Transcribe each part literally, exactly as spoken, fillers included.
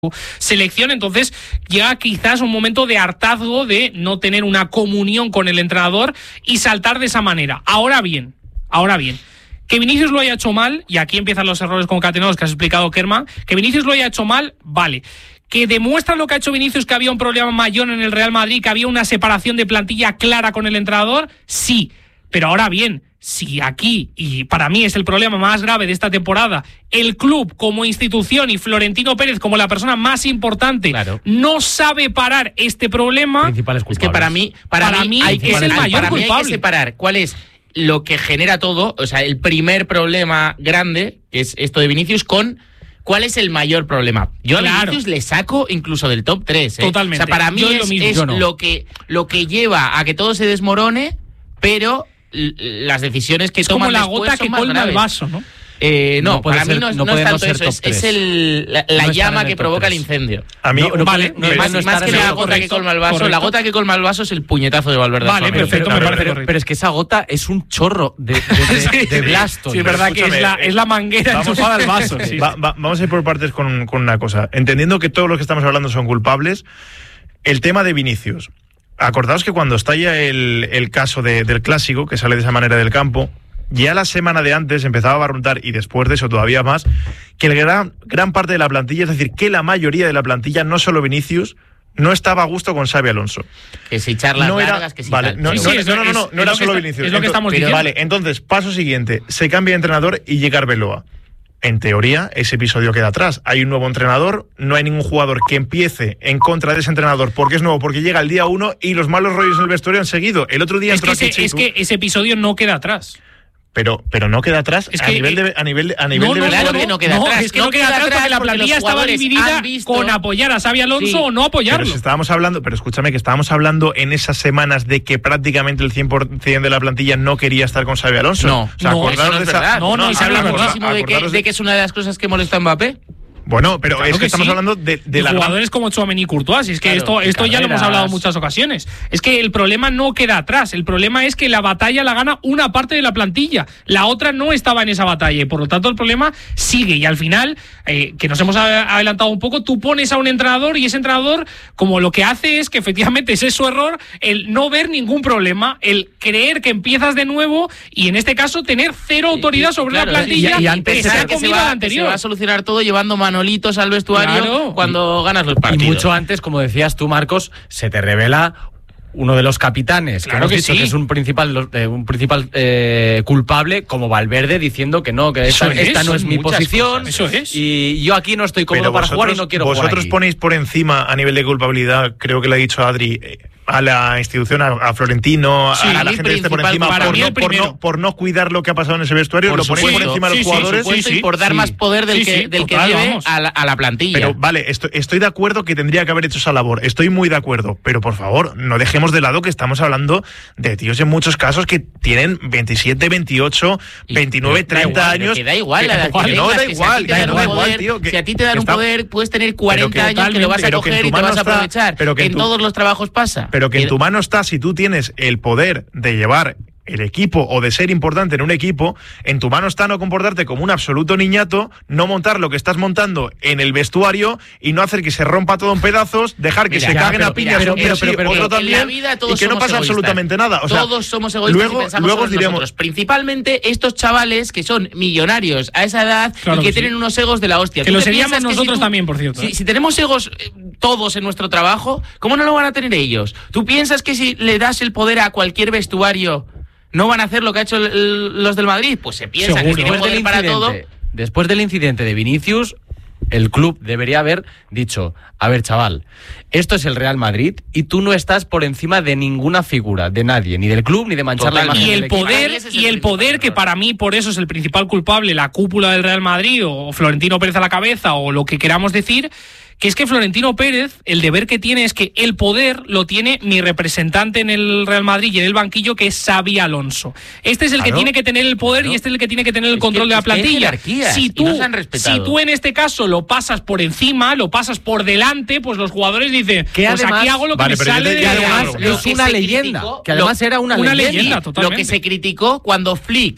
selección, entonces llega quizás un momento de hartazgo de no tener una comunión con el entrenador y saltar de esa manera. Ahora bien, ahora bien, que Vinicius lo haya hecho mal, y aquí empiezan los errores concatenados que has explicado, Kerman, que Vinicius lo haya hecho mal, vale. Que demuestra lo que ha hecho Vinicius, que había un problema mayor en el Real Madrid, que había una separación de plantilla clara con el entrenador, sí. Pero ahora bien, si aquí, y para mí es el problema más grave de esta temporada, el club como institución y Florentino Pérez como la persona más importante, claro, no sabe parar este problema, es que para mí, para, para mí, mí hay que, es el mayor para culpable. Mí hay que separar cuál es lo que genera todo, o sea, el primer problema grande, que es esto de Vinicius, con cuál es el mayor problema. Yo a claro. Vinicius le saco incluso del top tres. ¿eh? Totalmente. O sea, para mí es, lo, mismo. es no. lo, que, lo que lleva a que todo se desmorone, pero las decisiones que es toman como la después gota son que más colma graves. el vaso, ¿no? Eh, no, no para ser, mí no es, no no es tanto no eso, es, es el, la, la no llama que provoca tres. el incendio. A mí, no, no, vale, no, no, más, no más que la gota correcto, que colma el vaso, correcto. la gota que colma el vaso es el puñetazo de Valverde. Vale, perfecto, pero, me pero, parece pero, pero es que esa gota es un chorro de, de, de, de blasto. Sí, es verdad que es la, es la manguera vamos, enchufada al vaso. Sí. Va, va, vamos a ir por partes con, con una cosa. Entendiendo que todos los que estamos hablando son culpables, el tema de Vinicius. Acordaos que cuando estalla el, el caso de, del clásico, que sale de esa manera del campo, ya la semana de antes empezaba a barruntar, y después de eso todavía más, que el gran, gran parte de la plantilla, es decir, que la mayoría de la plantilla, no solo Vinicius, no estaba a gusto con Xabi Alonso. Que si charlas no era, largas, que si vale, tal. no, Sí, no, sí, no, no, no, no, no era solo está, Vinicius. Es lo que Entonces, estamos diciendo. Vale, entonces, paso siguiente, se cambia de entrenador y llega Arbeloa. En teoría, ese episodio queda atrás. Hay un nuevo entrenador, no hay ningún jugador que empiece en contra de ese entrenador porque es nuevo, porque llega el día uno y los malos rollos en el vestuario han seguido. El otro día es entró que, ese, es que ese episodio no queda atrás. Pero, pero no queda atrás es a, que, nivel de, a nivel de, a nivel no, de no, claro que no queda no, atrás. es que no no queda atrás porque la plantilla estaba dividida visto... con apoyar a Xabi Alonso sí. o no apoyarlo. Pero si estábamos hablando, pero escúchame que estábamos hablando en esas semanas de que prácticamente el cien por ciento de la plantilla no quería estar con Xabi Alonso. No, o sea, no, eso no de es esa, verdad. No, no, no, y se habla muchísimo de que, de que es una de las cosas que molesta a Mbappé. Bueno, pero claro es que, que estamos sí. hablando de, de, de la jugadores gran... como Tchouaméni y Courtois. Es que claro, esto, esto ya lo hemos hablado en muchas ocasiones. Es que el problema no queda atrás. El problema es que la batalla la gana una parte de la plantilla. La otra no estaba en esa batalla y por lo tanto el problema sigue. Y al final, eh, que nos hemos adelantado un poco, tú pones a un entrenador y ese entrenador como lo que hace es que efectivamente ese es su error, el no ver ningún problema, el creer que empiezas de nuevo y en este caso tener cero autoridad sobre claro, la plantilla y, y antes que se ha comido la anterior. Se va a solucionar todo llevando manolitos al vestuario. Claro. Cuando ganas los partidos. Y mucho antes, como decías tú, Marcos, se te revela uno de los capitanes, claro que hemos que dicho sí. que es un principal, eh, un principal eh, culpable, como Valverde, diciendo que no, que esta, es, esta no es mi posición. Cosas. Eso es. Y yo aquí no estoy cómodo para jugar y no quiero jugar. Vosotros aquí. ponéis por encima a nivel de culpabilidad, creo que le ha dicho Adri, a la institución, a, a Florentino, sí, a la gente que esté por encima por no, por, no, por no cuidar lo que ha pasado en ese vestuario, por lo ponéis por encima a los sí, jugadores sí, sí, y por dar sí, más poder del sí, que, sí, del total, que lleve vamos. a la, a la plantilla. Pero vale, estoy, estoy de acuerdo que tendría que haber hecho esa labor, estoy muy de acuerdo, pero por favor, no dejemos de lado que estamos hablando de tíos en muchos casos que tienen veintisiete, veintiocho, veintinueve, treinta años. Que da igual la edad que no tengas, da que igual, si a ti te dan no un da poder, igual, tío. si a ti te dan un poder, puedes tener cuarenta años que lo vas a coger y te vas a aprovechar. Pero que en todos los trabajos pasa. Pero que en tu mano está, si tú tienes el poder de llevar el equipo o de ser importante en un equipo, en tu mano está no comportarte como un absoluto niñato, no montar lo que estás montando en el vestuario y no hacer que se rompa todo en pedazos, dejar que mira, se ya, caguen pero, a piñas mira, un pero, día pero, sí, pero, otro pero, también, en la vida todos y que no somos pasa egoístas. absolutamente nada. O sea, todos somos egoístas luego, y pensamos luego solo en diremos, nosotros. Principalmente estos chavales que son millonarios a esa edad claro y que, que tienen sí. unos egos de la hostia. Que ¿Tú lo te seríamos piensas que nosotros si tú, también, por cierto. Si, ¿eh? si tenemos egos eh, todos en nuestro trabajo, ¿cómo no lo van a tener ellos? ¿Tú piensas que si le das el poder a cualquier vestuario no van a hacer lo que ha hecho el, el, los del Madrid? Pues se piensa Seguro. que tiene poder para todo. Después del incidente de Vinicius, el club debería haber dicho: a ver, chaval, esto es el Real Madrid y tú no estás por encima de ninguna figura, de nadie, ni del club, ni de manchar la imagen y del el equipo. poder y el poder que para mí por eso es el principal culpable, la cúpula del Real Madrid o Florentino Pérez a la cabeza o lo que queramos decir, que es que Florentino Pérez, el deber que tiene es que el poder lo tiene mi representante en el Real Madrid y en el banquillo, que es Xabi Alonso. Este es el claro, que tiene que tener el poder claro. y este es el que tiene que tener el Es control que, de la es que hay plantilla. jerarquías Si y tú, no se han respetado. si tú en este caso lo pasas por encima, lo pasas por delante, pues los jugadores dicen, Que pues además, aquí hago lo que vale, me pero yo sale te- de... yo te- Además, Lo es que una se leyenda. criticó- Que además lo- era una, una leyenda. leyenda. Lo Totalmente. que se criticó cuando Flick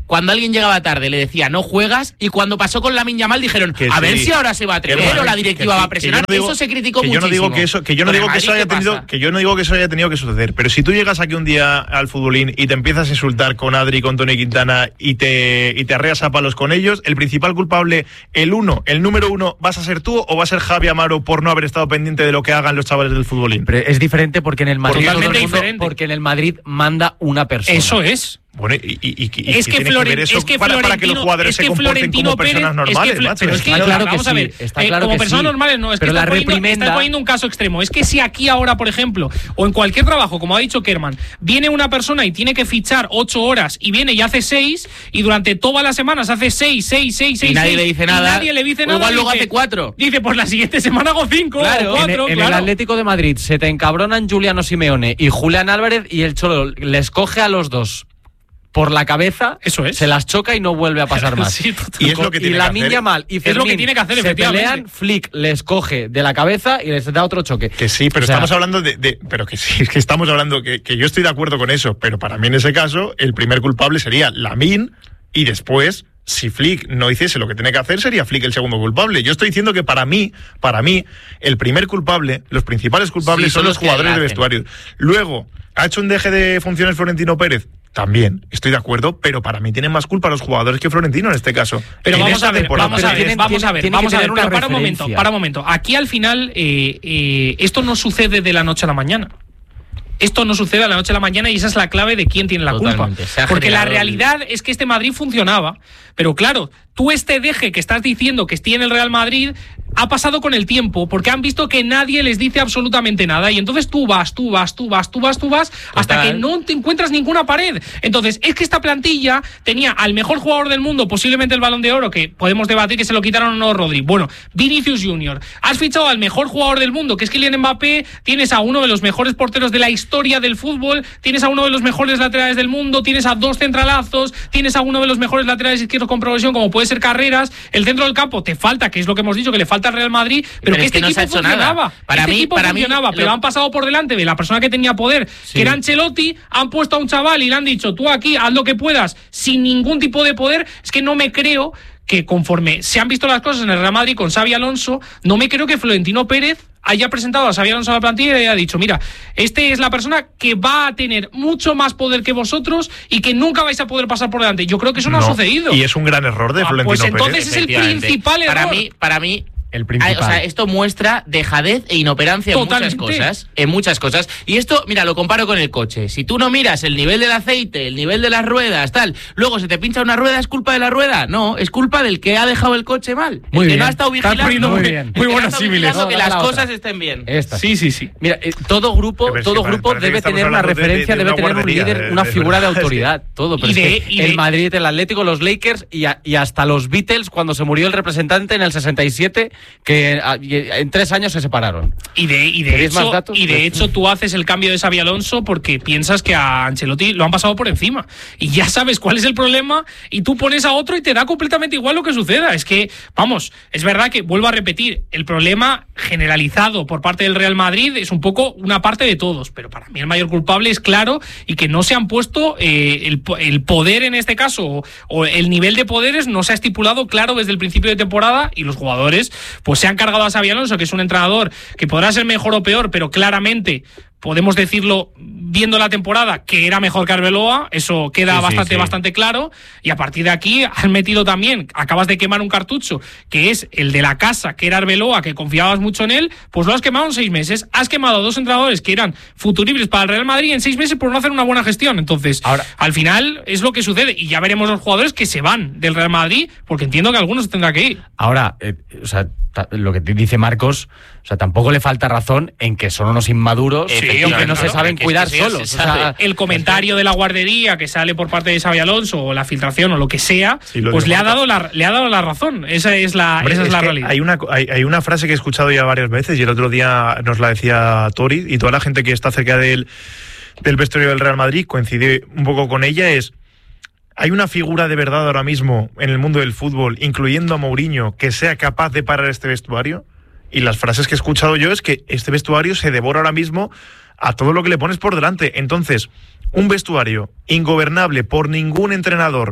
cuando alguien llegaba tarde le decía no juegas, y cuando pasó con Lamine Yamal dijeron que a sí. ver si ahora se va a atrever Hermano, o la directiva que, va a presionar. que digo, eso se criticó que yo muchísimo. no digo que eso, que yo no Pero digo que Madrid, eso haya ¿qué tenido, pasa? que yo no digo que eso haya tenido que suceder, pero si tú llegas aquí un día al futbolín y te empiezas a insultar con Adri, con Tony Quintana y te y te arreas a palos con ellos, el principal culpable, el uno, el número uno, ¿vas a ser tú o va a ser Javi Amaro por no haber estado pendiente de lo que hagan los chavales del futbolín? Pero es diferente porque en el Madrid todo el Totalmente mundo- diferente. porque en el Madrid manda una persona. Eso es. Bueno, y, y, y, y Es ¿qué que, tiene Floren- que ver eso es que para, para que los Florentino- jugadores es se que comporten Florentino como personas Pérez- normales, es que, Flo- macho? pero es que, Está claro que vamos a sí, ver, está eh, claro como que personas sí. normales no, es Pero que la estás poniendo, reprimenda- estás poniendo un caso extremo. Es que si aquí ahora, por ejemplo, o en cualquier trabajo, como ha dicho Kerman, viene una persona y tiene que fichar ocho horas y viene y hace seis, y durante todas las semanas hace seis, seis, seis, seis, Y nadie seis, le dice y nada, nadie le dice o nada, igual luego dice- hace cuatro. Dice, pues la siguiente semana hago cinco Claro, o En, cuatro, en claro. el Atlético de Madrid se te encabronan Juliano Simeone y Julián Álvarez y el Cholo les coge a los dos por la cabeza, Eso es. se las choca y no vuelve a pasar más. Sí, total. Y es lo que tiene que Lamine hacer. Yamal y Es lo que Fermín tiene que hacer, se efectivamente. pelean, Flick les coge de la cabeza y les da otro choque. Que sí, pero O sea, estamos hablando de, de- Pero que sí, es que estamos hablando. Que, que yo estoy de acuerdo con eso, pero para mí en ese caso, el primer culpable sería Lamine y después. Si Flick no hiciese lo que tiene que hacer, sería Flick el segundo culpable. Yo estoy diciendo que para mí, para mí, el primer culpable, los principales culpables Sí, son son los los que jugadores de hacen. vestuario. Luego, ¿ha hecho un deje de funciones Florentino Pérez? También, estoy de acuerdo, pero para mí tienen más culpa los jugadores que Florentino en este caso. Pero En vamos esta a ver, temporada. vamos a ver, tienen- vamos a tienen- ver, tienen vamos que a ver, tener una pero para un momento, referencia. para un momento. Aquí al final eh, eh, esto no sucede de la noche a la mañana. Esto no sucede de la noche a la mañana y esa es la clave de quién tiene la Totalmente, culpa. se ha Porque la generado el- realidad es que este Madrid funcionaba, pero claro, tú este deje que estás diciendo que tiene el Real Madrid ha pasado con el tiempo porque han visto que nadie les dice absolutamente nada y entonces tú vas, tú vas, tú vas, tú vas, tú vas hasta que no te encuentras ninguna pared. Entonces, es que esta plantilla tenía al mejor jugador del mundo, posiblemente el Balón de Oro, que podemos debatir que se lo quitaron o no Rodri. Bueno, Vinicius Junior. Has fichado al mejor jugador del mundo, que es Kylian Mbappé, tienes a uno de los mejores porteros de la historia del fútbol, tienes a uno de los mejores laterales del mundo, tienes a dos centralazos, tienes a uno de los mejores laterales izquierdos con progresión, como puede ser Carreras. El centro del campo te falta, que es lo que hemos dicho, que le falta al Real Madrid, pero, Pero que es este que no se equipo ha hecho nada. funcionaba. Para este mí- equipo para mí, funcionaba, pero lo- han pasado por delante de la persona que tenía poder, que era Ancelotti, han puesto a un chaval y le han dicho, tú aquí haz lo que puedas, sin ningún tipo de poder. Es que no me creo que conforme se han visto las cosas en el Real Madrid con Xavi Alonso, no me creo que Florentino Pérez haya presentado a Xavi Alonso a la plantilla y haya dicho, mira, este es la persona que va a tener mucho más poder que vosotros y que nunca vais a poder pasar por delante. Yo creo que eso no, ha sucedido. Y es un gran error de Ah, Florentino pues Pérez. entonces es el Efectivamente. principal error. Para mí, para mí El principal. Ay, o sea, esto muestra dejadez e inoperancia en Totalmente. muchas cosas. En muchas cosas. Y esto, mira, lo comparo con el coche. Si tú no miras el nivel del aceite, el nivel de las ruedas, tal, luego se te pincha una rueda, ¿es culpa de la rueda? No, es culpa del que ha dejado el coche mal. Muy el que bien. no ha estado Estás vigilando. poniendo muy el bien. que Muy no ha buenos estado símiles. vigilando No, que la las otra. cosas estén bien. Esta. Sí, sí, sí. Mira, eh, todo grupo, Que ves todo que grupo parece que debe estamos tener una hablando de- referencia, de- de debe una tener un guardería, líder, de- una de figura de verdad, es que- autoridad, todo. Pero Y es de- que y de- el Madrid, el Atlético, los Lakers y, a- y hasta los Beatles cuando se murió el representante en el sesenta y siete, que a- y en tres años se separaron. Y de, y de ¿Queréis más hecho, datos? y de Pues- hecho tú haces el cambio de Xabi Alonso porque piensas que a Ancelotti lo han pasado por encima. Y ya sabes cuál es el problema y tú pones a otro y te da completamente igual lo que suceda. Es que, vamos, es verdad que, vuelvo a repetir, el problema generalizado por parte del Real Madrid es un poco una parte de todos. Pero para mí el mayor culpable es claro y que no se han puesto eh, el, po- el poder en este caso o, o el nivel de poderes no se ha estipulado claro desde el principio de temporada y los jugadores pues se han cargado a Xabi Alonso, que es un entrenador que podrá ser mejor o peor, pero claramente podemos decirlo viendo la temporada que era mejor que Arbeloa, eso queda Sí, sí, bastante, sí. bastante claro, y a partir de aquí han metido también, acabas de quemar un cartucho, que es el de la casa, que era Arbeloa, que confiabas mucho en él, pues lo has quemado en seis meses, has quemado a dos entrenadores que eran futuribles para el Real Madrid en seis meses por no hacer una buena gestión, entonces, Ahora- al final es lo que sucede, y ya veremos los jugadores que se van del Real Madrid, porque entiendo que algunos tendrán que ir. Ahora, eh, o sea, ta- lo que te dice Marcos, o sea, tampoco le falta razón en que son unos inmaduros Sí, y que no se claro, saben que es cuidar que eso ya solos. se O sea, sabe. El comentario de la guardería que sale por parte de Xabi Alonso o la filtración o lo que sea, Sí, lo pues digo, le ha Marta. dado la le ha dado la razón. Esa es la Hombre, esa es es la que realidad. Hay una, hay, hay una frase que he escuchado ya varias veces y el otro día nos la decía Tori y toda la gente que está cerca del, del vestuario del Real Madrid coincide un poco con ella, es ¿hay una figura de verdad ahora mismo en el mundo del fútbol, incluyendo a Mourinho, que sea capaz de parar este vestuario? Y las frases que he escuchado yo es que este vestuario se devora ahora mismo a todo lo que le pones por delante. Entonces, un vestuario ingobernable por ningún entrenador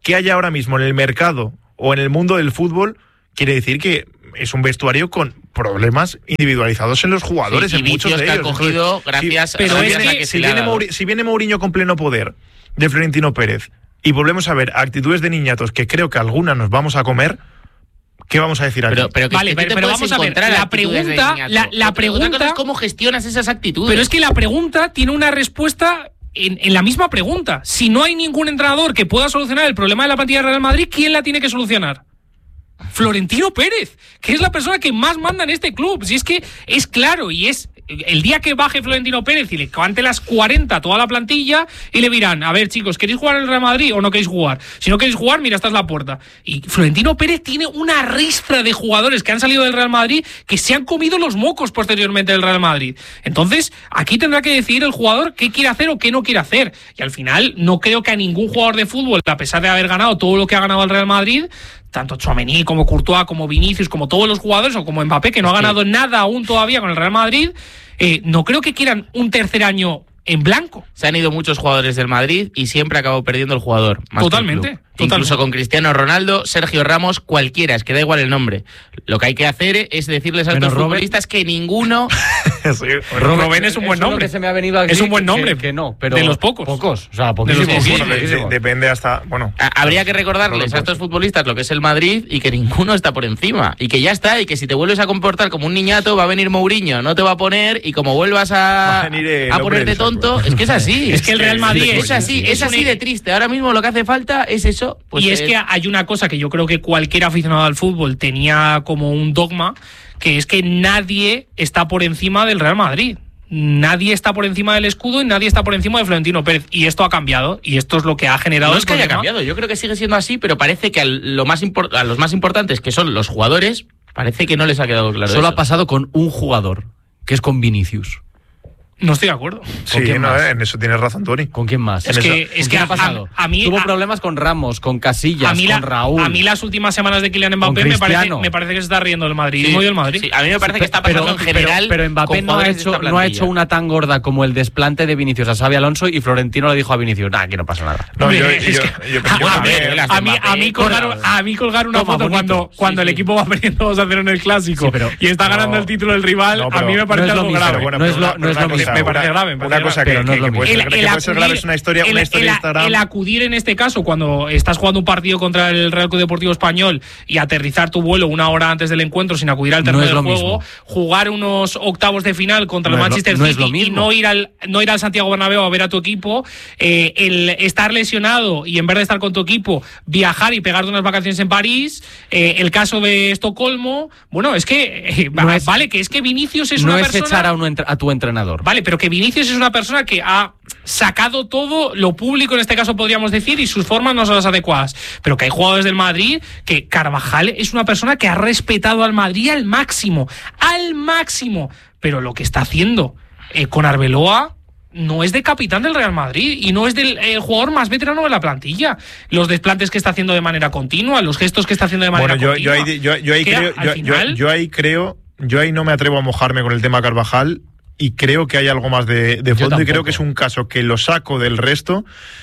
que haya ahora mismo en el mercado o en el mundo del fútbol, quiere decir que es un vestuario con problemas individualizados en los jugadores, sí, en muchos de que ellos. ha cogido gracias, si, pero gracias es a que, que si, viene viene Mouri, si viene Mourinho con pleno poder de Florentino Pérez y volvemos a ver actitudes de niñatos que creo que algunas nos vamos a comer, ¿qué vamos a decir aquí? Pero, pero, que vale, es que pero, te pero puedes vamos a ver, encontrar la actitudes de pregunta, niñato. la, la Otra- pregunta, otra cosa es cómo gestionas esas actitudes. pero es que la pregunta tiene una respuesta en, en la misma pregunta. Si no hay ningún entrenador que pueda solucionar el problema de la plantilla de Real Madrid, ¿quién la tiene que solucionar? Florentino Pérez, que es la persona que más manda en este club. Si es que es claro y es el día que baje Florentino Pérez y le cante las cuarenta a toda la plantilla y le dirán, a ver chicos, ¿queréis jugar en el Real Madrid o no queréis jugar? Si no queréis jugar, mira, esta es la puerta. Y Florentino Pérez tiene una ristra de jugadores que han salido del Real Madrid que se han comido los mocos posteriormente del Real Madrid. Entonces, aquí tendrá que decidir el jugador qué quiere hacer o qué no quiere hacer. Y al final, no creo que a ningún jugador de fútbol, a pesar de haber ganado todo lo que ha ganado el Real Madrid, tanto Tchouaméni como Courtois, como Vinicius, como todos los jugadores, o como Mbappé, que no ha ganado nada aún todavía con el Real Madrid, eh, no creo que quieran un tercer año en blanco. Se han ido muchos jugadores del Madrid y siempre ha acabado perdiendo el jugador. Más Totalmente, que el club. totalmente. Incluso con Cristiano Ronaldo, Sergio Ramos, cualquiera, es que da igual el nombre. Lo que hay que hacer es decirles a Menos estos Robben. futbolistas que ninguno... Sí, Rubén es un buen Eso lo nombre. que se me ha venido aquí, Es un buen que- nombre. Que, que no, pero De los pocos. Pocos, o sea, De poquísimos. los bueno, de- de- poquísimos. depende hasta, bueno. A- Habría que recordarles a estos futbolistas lo que es el Madrid y que ninguno está por encima. Y que ya está, y que si te vuelves a comportar como un niñato, va a venir Mourinho, no te va a poner, y como vuelvas Va a, a venir el a hombre ponerte del saco. tonto, es que es así. Es que el Real Madrid es, es- así, es es así un- de triste. Ahora mismo lo que hace falta es eso. Pues y es eh, que hay una cosa que yo creo que cualquier aficionado al fútbol tenía como un dogma, que es que nadie está por encima del Real Madrid. Nadie está por encima del escudo y nadie está por encima de Florentino Pérez. Y esto ha cambiado. Y esto es lo que ha generado no el es que haya problema. cambiado, yo creo que sigue siendo así, pero parece que a, lo más impor- a los más importantes, que son los jugadores, parece que no les ha quedado claro Solo eso. ha pasado con un jugador, que es con Vinicius. No estoy de acuerdo. Sí, quién no, más? eh, en eso tienes razón, Tony. ¿Con quién más? Es En que, eso- es ¿Con que quién a, ha pasado? a- a mí... Tuvo a- problemas con Ramos, con Casillas, a mí, la- con Raúl. a mí las últimas semanas de Kylian Mbappé me parece, Cristiano. me parece que se está riendo del Madrid. Sí, y del Madrid. sí, a mí me parece que está Pero- pasando en pero- general. Pero, Mbappé con no ha, jugadores de hecho, esta no ha plantilla. hecho una tan gorda como el desplante de Vinicius a Xabi Alonso y Florentino le dijo a Vinicius, nah, aquí no pasa nada. No, yo, Hombre, yo, es yo, que- yo- yo a, también. mí, las a, mí, de a, mí Mbappé, colgar, con- a mí colgar una Toma, foto bonito. cuando, Sí, cuando el sí. equipo va perdiendo dos a cero en el clásico Sí, pero- y está no, ganando el título del rival, no, a pero mí me no parece es lo algo mismo, grave. Pero bueno, No es pero lo- una- no es una lo cosa- mismo. Me parece grave, me Una parece cosa grave. que, Pero no es que- lo que mismo. puede ser, El- que el puede ser grave es una historia, el- una historia el- de Instagram. el acudir en este caso, cuando estás jugando un partido contra el Real Club Deportivo Español y aterrizar tu vuelo una hora antes del encuentro sin acudir al terreno No es del lo juego, mismo. jugar unos octavos de final contra No el es lo- Manchester no es City lo y mismo. no ir al no ir al Santiago Bernabéu a ver a tu equipo, eh, el estar lesionado y en vez de estar con tu equipo viajar y pegarte unas vacaciones en París, eh, el caso de Estocolmo, bueno, es que eh, No es- vale, que es que Vinicius es no una es persona echar a, un entre- a tu entrenador. Vale, pero que Vinicius es una persona que ha sacado todo lo público, en este caso podríamos decir, y sus formas no son las adecuadas. Pero que hay jugadores del Madrid, que Carvajal es una persona que ha respetado al Madrid al máximo, al máximo. Pero lo que está haciendo eh, con Arbeloa no es de capitán del Real Madrid y no es del eh, jugador más veterano de la plantilla. Los desplantes que está haciendo de manera continua, los gestos que está haciendo de manera Bueno, yo, continua. yo ahí, yo, yo ahí que creo, al yo, final- yo- yo ahí creo, yo ahí no me atrevo a mojarme con el tema Carvajal y creo que hay algo más de, de fondo y creo tampoco. que es un caso que lo saco del resto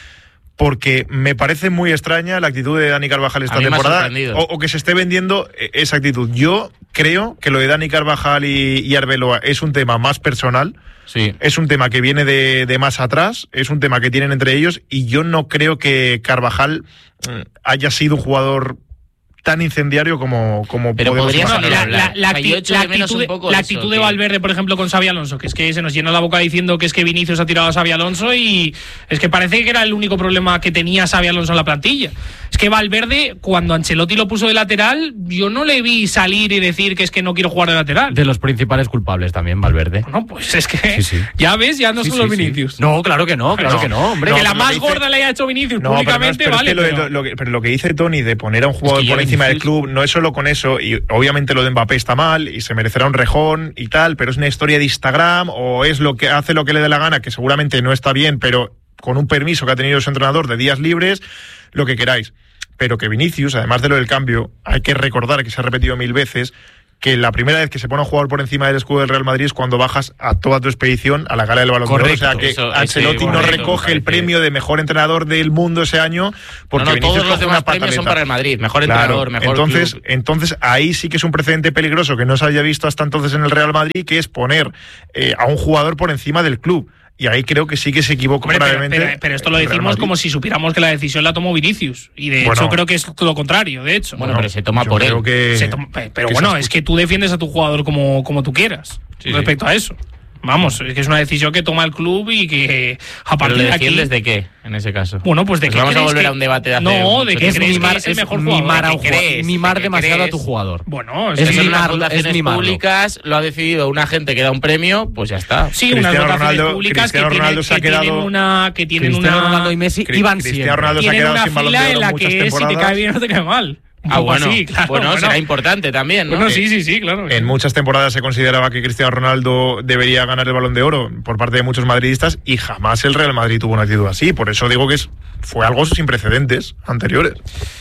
porque me parece muy extraña la actitud de Dani Carvajal esta A mí me ha temporada sorprendido. o, o que se esté vendiendo eh, esa actitud. Yo creo que lo de Dani Carvajal y, y Arbeloa es un tema más personal. Sí. Es un tema que viene de, de más atrás, es un tema que tienen entre ellos y yo no creo que Carvajal mm, haya sido un jugador tan incendiario como, como Pero podemos podríamos No, imaginar. la, la- la O sea, yo acti- echo la de menos actitud, un de, poco la eso, actitud de que- Valverde, por ejemplo, con Xabi Alonso, que es que se nos llena la boca diciendo que es que Vinicius ha tirado a Xabi Alonso y es que parece que era el único problema que tenía Xabi Alonso en la plantilla. Es que Valverde, cuando Ancelotti lo puso de lateral, yo no le vi salir y decir que es que no quiero jugar de lateral. De los principales culpables también, Valverde. No, pues es que Sí, sí. ya ves, ya no Sí, son sí, los sí. Vinicius. No, claro que no, claro No. que no, hombre. No, que la pero lo más que dice- gorda le haya hecho Vinicius No, pero, no es- públicamente, pero es vale. que lo, de- pero- lo que, pero lo que dice Tony de poner a un jugador Es que por yo encima del Vinicius- club no es solo con eso, y obviamente lo de Mbappé está mal y se merecerá un rejón y tal, pero es una historia de Instagram o es lo que hace lo que le dé la gana, que seguramente no está bien, pero con un permiso que ha tenido su entrenador de días libres, lo que queráis. Pero que Vinicius, además de lo del cambio, hay que recordar que se ha repetido mil veces que la primera vez que se pone a jugar por encima del escudo del Real Madrid es cuando bajas a toda tu expedición a la gala del Balón de Oro. O sea que eso, Ancelotti ese, no correcto, recoge el premio de mejor entrenador del mundo ese año porque no, no, Vinicius todos los coge demás una premios pataleta. son para el Madrid. Mejor Claro, entrenador, mejor entonces, club. entonces ahí sí que es un precedente peligroso que no se haya visto hasta entonces en el Real Madrid, que es poner eh, a un jugador por encima del club. Y ahí creo que sí que se equivocó Hombre, pero, gravemente. pero, pero esto lo el Real decimos Madrid. como si supiéramos que la decisión la tomó Vinicius. Y de Bueno. hecho creo que es lo contrario, de hecho. Bueno, pero se toma yo por creo él. que- Se toma- pe- pero que bueno, se es que tú defiendes a tu jugador como, como tú quieras Sí, respecto a eso. Vamos, es que es una decisión que toma el club y que a ¿Pero partir le de aquí... defiendes de qué, en ese caso? Bueno, pues de Pues que vamos a crees volver que- a un debate de hace No, mucho de que tiempo. crees mimar, que es el mejor mimar jugador. a ¿De un qué jugador, crees? mimar ¿De qué demasiado crees? a tu jugador. Bueno, Es sí, Eso en mimar- las es votaciones mimarlo. públicas lo ha decidido una gente que da un premio, pues ya está. sí, unas Cristiano votaciones Ronaldo- públicas Cristiano que, tienen, Ronaldo se ha que tienen quedado- una... Que tienen Cristiano una Ronaldo y Messi Cri- iban Cristiano siempre. Ronaldo se ha tienen quedado una sin Balón de fila Oro en la muchas que si te temporadas. cae bien o no te cae mal. Un Ah, poco bueno, así, claro. bueno, será importante también, ¿no? Bueno, sí, sí, sí, claro. En muchas temporadas se consideraba que Cristiano Ronaldo debería ganar el Balón de Oro por parte de muchos madridistas y jamás el Real Madrid tuvo una actitud así. Por eso digo que es, fue algo sin precedentes anteriores.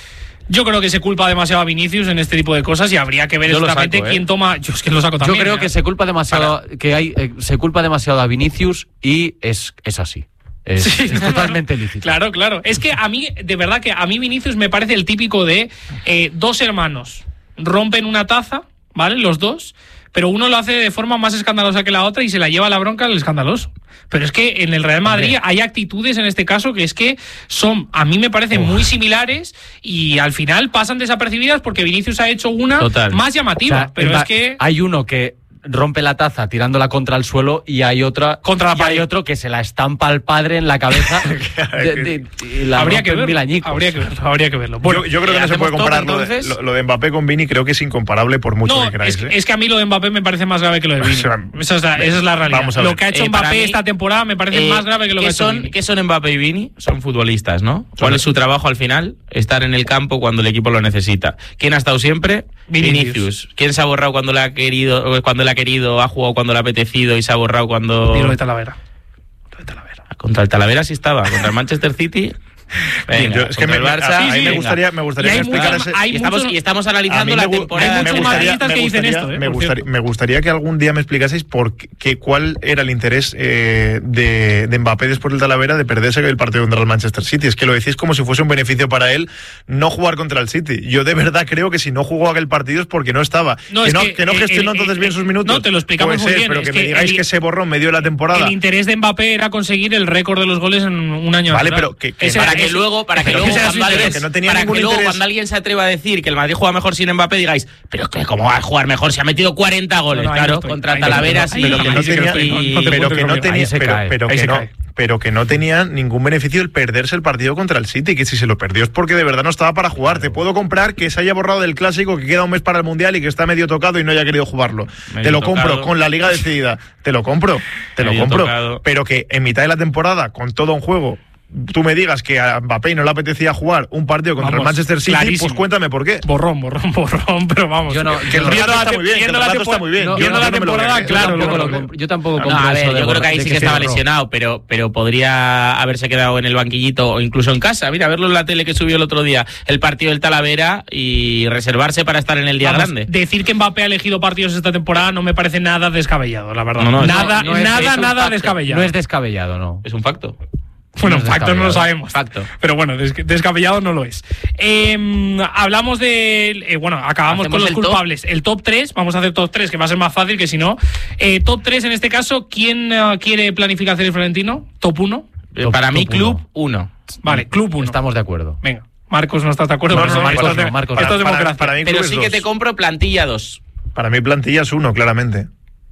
Yo creo que se culpa demasiado a Vinicius en este tipo de cosas y habría que ver Yo lo exactamente saco, ¿eh? quién toma... Yo es que lo saco Yo también. creo ¿eh? que se culpa demasiado, que hay, eh, se culpa demasiado a Vinicius y es, es así. Es, Sí, es no, totalmente no, no. lícito. Claro, claro. Es que a mí, de verdad que a mí Vinicius me parece el típico de eh, dos hermanos rompen una taza, ¿vale? Los dos, pero uno lo hace de forma más escandalosa que la otra y se la lleva la bronca al escandaloso. Pero es que en el Real Madrid hay actitudes en este caso que es que son, a mí me parecen muy similares y al final pasan desapercibidas porque Vinicius ha hecho una Total. más O llamativa. sea, pero en es la- que... hay uno que rompe la taza tirándola contra el suelo y hay otra Contra la y hay pared. otro que se la estampa al padre en la cabeza de- de- y la Habría rompe que en verlo. mil añicos. Habría que verlo. Habría que verlo. Bueno, yo, yo creo que no se ¿hacemos puede comparar todo, lo de, entonces? lo, lo de Mbappé con Vini, creo que es incomparable por mucho no, que queráis. es, ¿eh? es que a mí lo de Mbappé me parece más grave que lo de Vini. O sea, esa, es la, esa es la realidad. vamos a Lo ver. que ha hecho Eh, para Mbappé mí, esta temporada me parece Eh, más grave que lo que ¿qué ha hecho son, Vini. ¿Qué son Mbappé y Vini? Son futbolistas, ¿no? ¿Cuál Son- es su trabajo al final? Estar en el campo cuando el equipo lo necesita. ¿Quién ha estado siempre? Vinicius. Vinicius. ¿Quién se ha borrado cuando le ha querido, cuando le ha querido, ha jugado cuando le ha apetecido y se ha borrado cuando... Y lo de Talavera. Lo de Talavera. Contra el Talavera sí estaba, contra el Manchester City... Venga, Yo- es que contra me, el Barça, a- a mí sí, me venga. gustaría, me Y gustaría hay que explicara muchos- ese- hay y, estamos, muchos- y estamos A analizando mí la me gu- temporada. hay me muchos gustaría- madridistas me que dicen gustaría- esto, ¿eh? me Por gustaría, cierto. me gustaría que algún día me explicaseis por qué, que cuál era el interés eh, de, de Mbappé después del Talavera de perderse el partido contra el Manchester City. Es que lo decís como si fuese un beneficio para él no jugar contra el City. Yo de verdad creo que si no jugó aquel partido es porque no estaba. No, que, es no, que, que no eh, gestionó el- entonces el- bien sus minutos. no, te lo explicamos Puede muy ser, bien, pero es que, que me digáis el- que se borró en medio de la temporada. El interés de Mbappé era conseguir el récord de los goles en un año. Vale, natural. pero que- que Ese para era- que ese- luego, para que pero luego, ese era su cuando, interés. alguien, que no tenía para que ningún luego interés. cuando alguien se atreva a decir que el Madrid juega mejor sin Mbappé, digáis, pero que cómo va a jugar mejor si ha metido cuarenta goles, No, no, ahí no claro, estoy, contra ahí no Talavera estoy, sí. pero que no ahí sí que tenía, estoy, no- no te pero puedo que no creer. tenía, Ahí se pero, cae, pero ahí que se no, cae. pero que no tenía ningún beneficio el perderse el partido contra el City, que si se lo perdió es porque de verdad no estaba para jugar. Te puedo comprar que se haya borrado del clásico, que queda un mes para el Mundial y que está medio tocado y no haya querido jugarlo. Medio te lo tocado. compro con la liga decidida. Te lo compro, te lo Medio compro. tocado. Pero que en mitad de la temporada, con todo un juego, tú me digas que a Mbappé no le apetecía jugar un partido contra Vamos, el Manchester City, clarísimo. pues cuéntame por qué. Borrón, borrón, borrón, pero vamos. Yo no- Que el yo no- relato Viendo la está te- muy bien, que el viendo la relato está muy bien. tempo- Yo viendo no- la no me lo temporada, creo, ¿eh? claro, yo tampoco, lo- lo compro, yo tampoco No, compro a eso ver, de yo creo que ahí de sí que se estaba borró. lesionado, pero, pero podría haberse quedado en el banquillito o incluso en casa. Mira, verlo en la tele que subió el otro día, el partido del Talavera y reservarse para estar en el día Vamos, grande. decir que Mbappé ha elegido partidos esta temporada no me parece nada descabellado, la verdad. No, no, nada, no es- nada, es un nada facto. descabellado. No es descabellado, no. Es un facto. Bueno, no es facto no lo descabellado. sabemos. Facto. Pero bueno, des- descabellado no lo es. Eh, hablamos de. eh, bueno, acabamos ¿Hacemos con los el top? culpables. El top tres, vamos a hacer top tres, que va a ser más fácil que si no. Eh, top tres en este caso, ¿quién eh, quiere planificación el Florentino? Top uno. Eh, Top- para mí, top club uno. Vale, club uno. Estamos de acuerdo. Venga, Marcos no estás de acuerdo. No, pero no, esto Marcos es de- no, Marcos esto es Para- democracia. para mí, Pero club sí es que dos. te compro plantilla dos. Para mí plantilla es uno, claramente.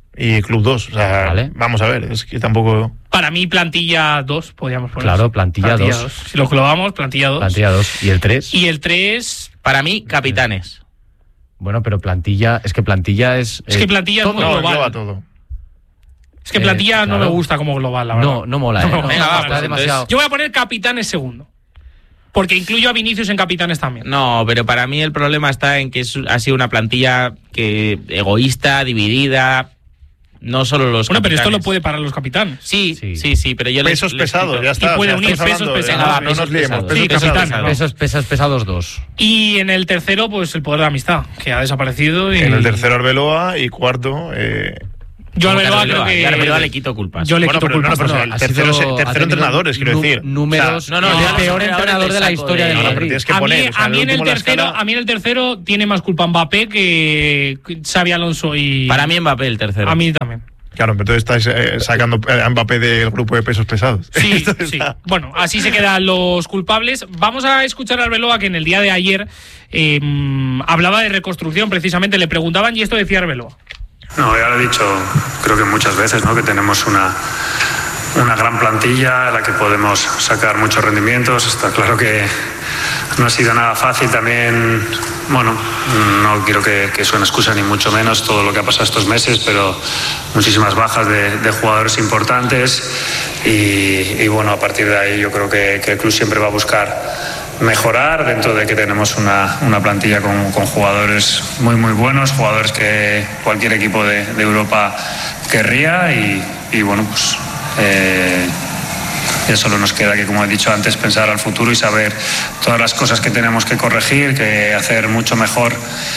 Y club dos. O sea, Vale. vamos a ver, es que tampoco... Para mí, plantilla dos, podríamos poner. Claro, plantilla dos. Si lo clavamos, plantilla dos. Plantilla dos. ¿Y el tres? Y el tres. Para mí, capitanes. Bueno, pero plantilla, es que plantilla es... Es eh, que plantilla es todo. muy No, global. engloba todo. Es que Eh, plantilla no me claro. gusta como global, la verdad. No, no mola, ¿eh? No, No, venga, no, va, está pues demasiado... Yo voy a poner capitanes segundo. Porque incluyo a Vinicius en capitanes también. No, pero para mí el problema está en que es- ha sido una plantilla que egoísta, dividida, no solo los Bueno, pero esto capitanes. lo puede parar los capitanes. Sí, Sí. sí, sí, pero yo les- Pesos les pesados, quito- ya está. Y puede o sea, unir estamos pesos hablando de- pesados. no, no nos Pesos liemos. pesados. Pesos Sí, pesados. capitán, ¿no? Pesos, pesas pesados dos. Y en el tercero, pues el poder de la amistad, que ha desaparecido. Y En el tercero Arbeloa y cuarto. Eh, Yo a como que Arbeloa Arbeloa, creo que. y a Arbeloa le quito culpas. Yo le bueno, quito pero, no, culpas. no, pero no, el ha tercero, sido- tercero ha tenido entrenadores, quiero nu- decir. números- No, no, es no, el no, peor no, entrenador no, de la no, historia del no, no, pero Madrid. tienes que a mí, poner, o sea, a mí el en el último la tercero, escala- a mí en el tercero tiene más culpa Mbappé que Xavi Alonso y. Para mí Mbappé el tercero. A mí también. Claro, pero entonces estáis eh, sacando a Mbappé del grupo de pesos pesados. Sí, Esto sí. está- Bueno, así se quedan los culpables. Vamos a escuchar a Arbeloa, que en el día de ayer eh, hablaba de reconstrucción, precisamente. Le preguntaban y esto decía Arbeloa. No, ya lo he dicho, creo que muchas veces, ¿no? Que tenemos una, una gran plantilla a la que podemos sacar muchos rendimientos. Está claro que no ha sido nada fácil también. Bueno, no quiero que, que suene excusa ni mucho menos todo lo que ha pasado estos meses, pero muchísimas bajas de, de jugadores importantes y, y bueno, a partir de ahí yo creo que, que el club siempre va a buscar mejorar dentro de que tenemos una, una plantilla con, con jugadores muy muy buenos, jugadores que cualquier equipo de, de Europa querría y, y bueno, pues eh, ya solo nos queda que, como he dicho antes, pensar al futuro y saber todas las cosas que tenemos que corregir, que hacer mucho mejor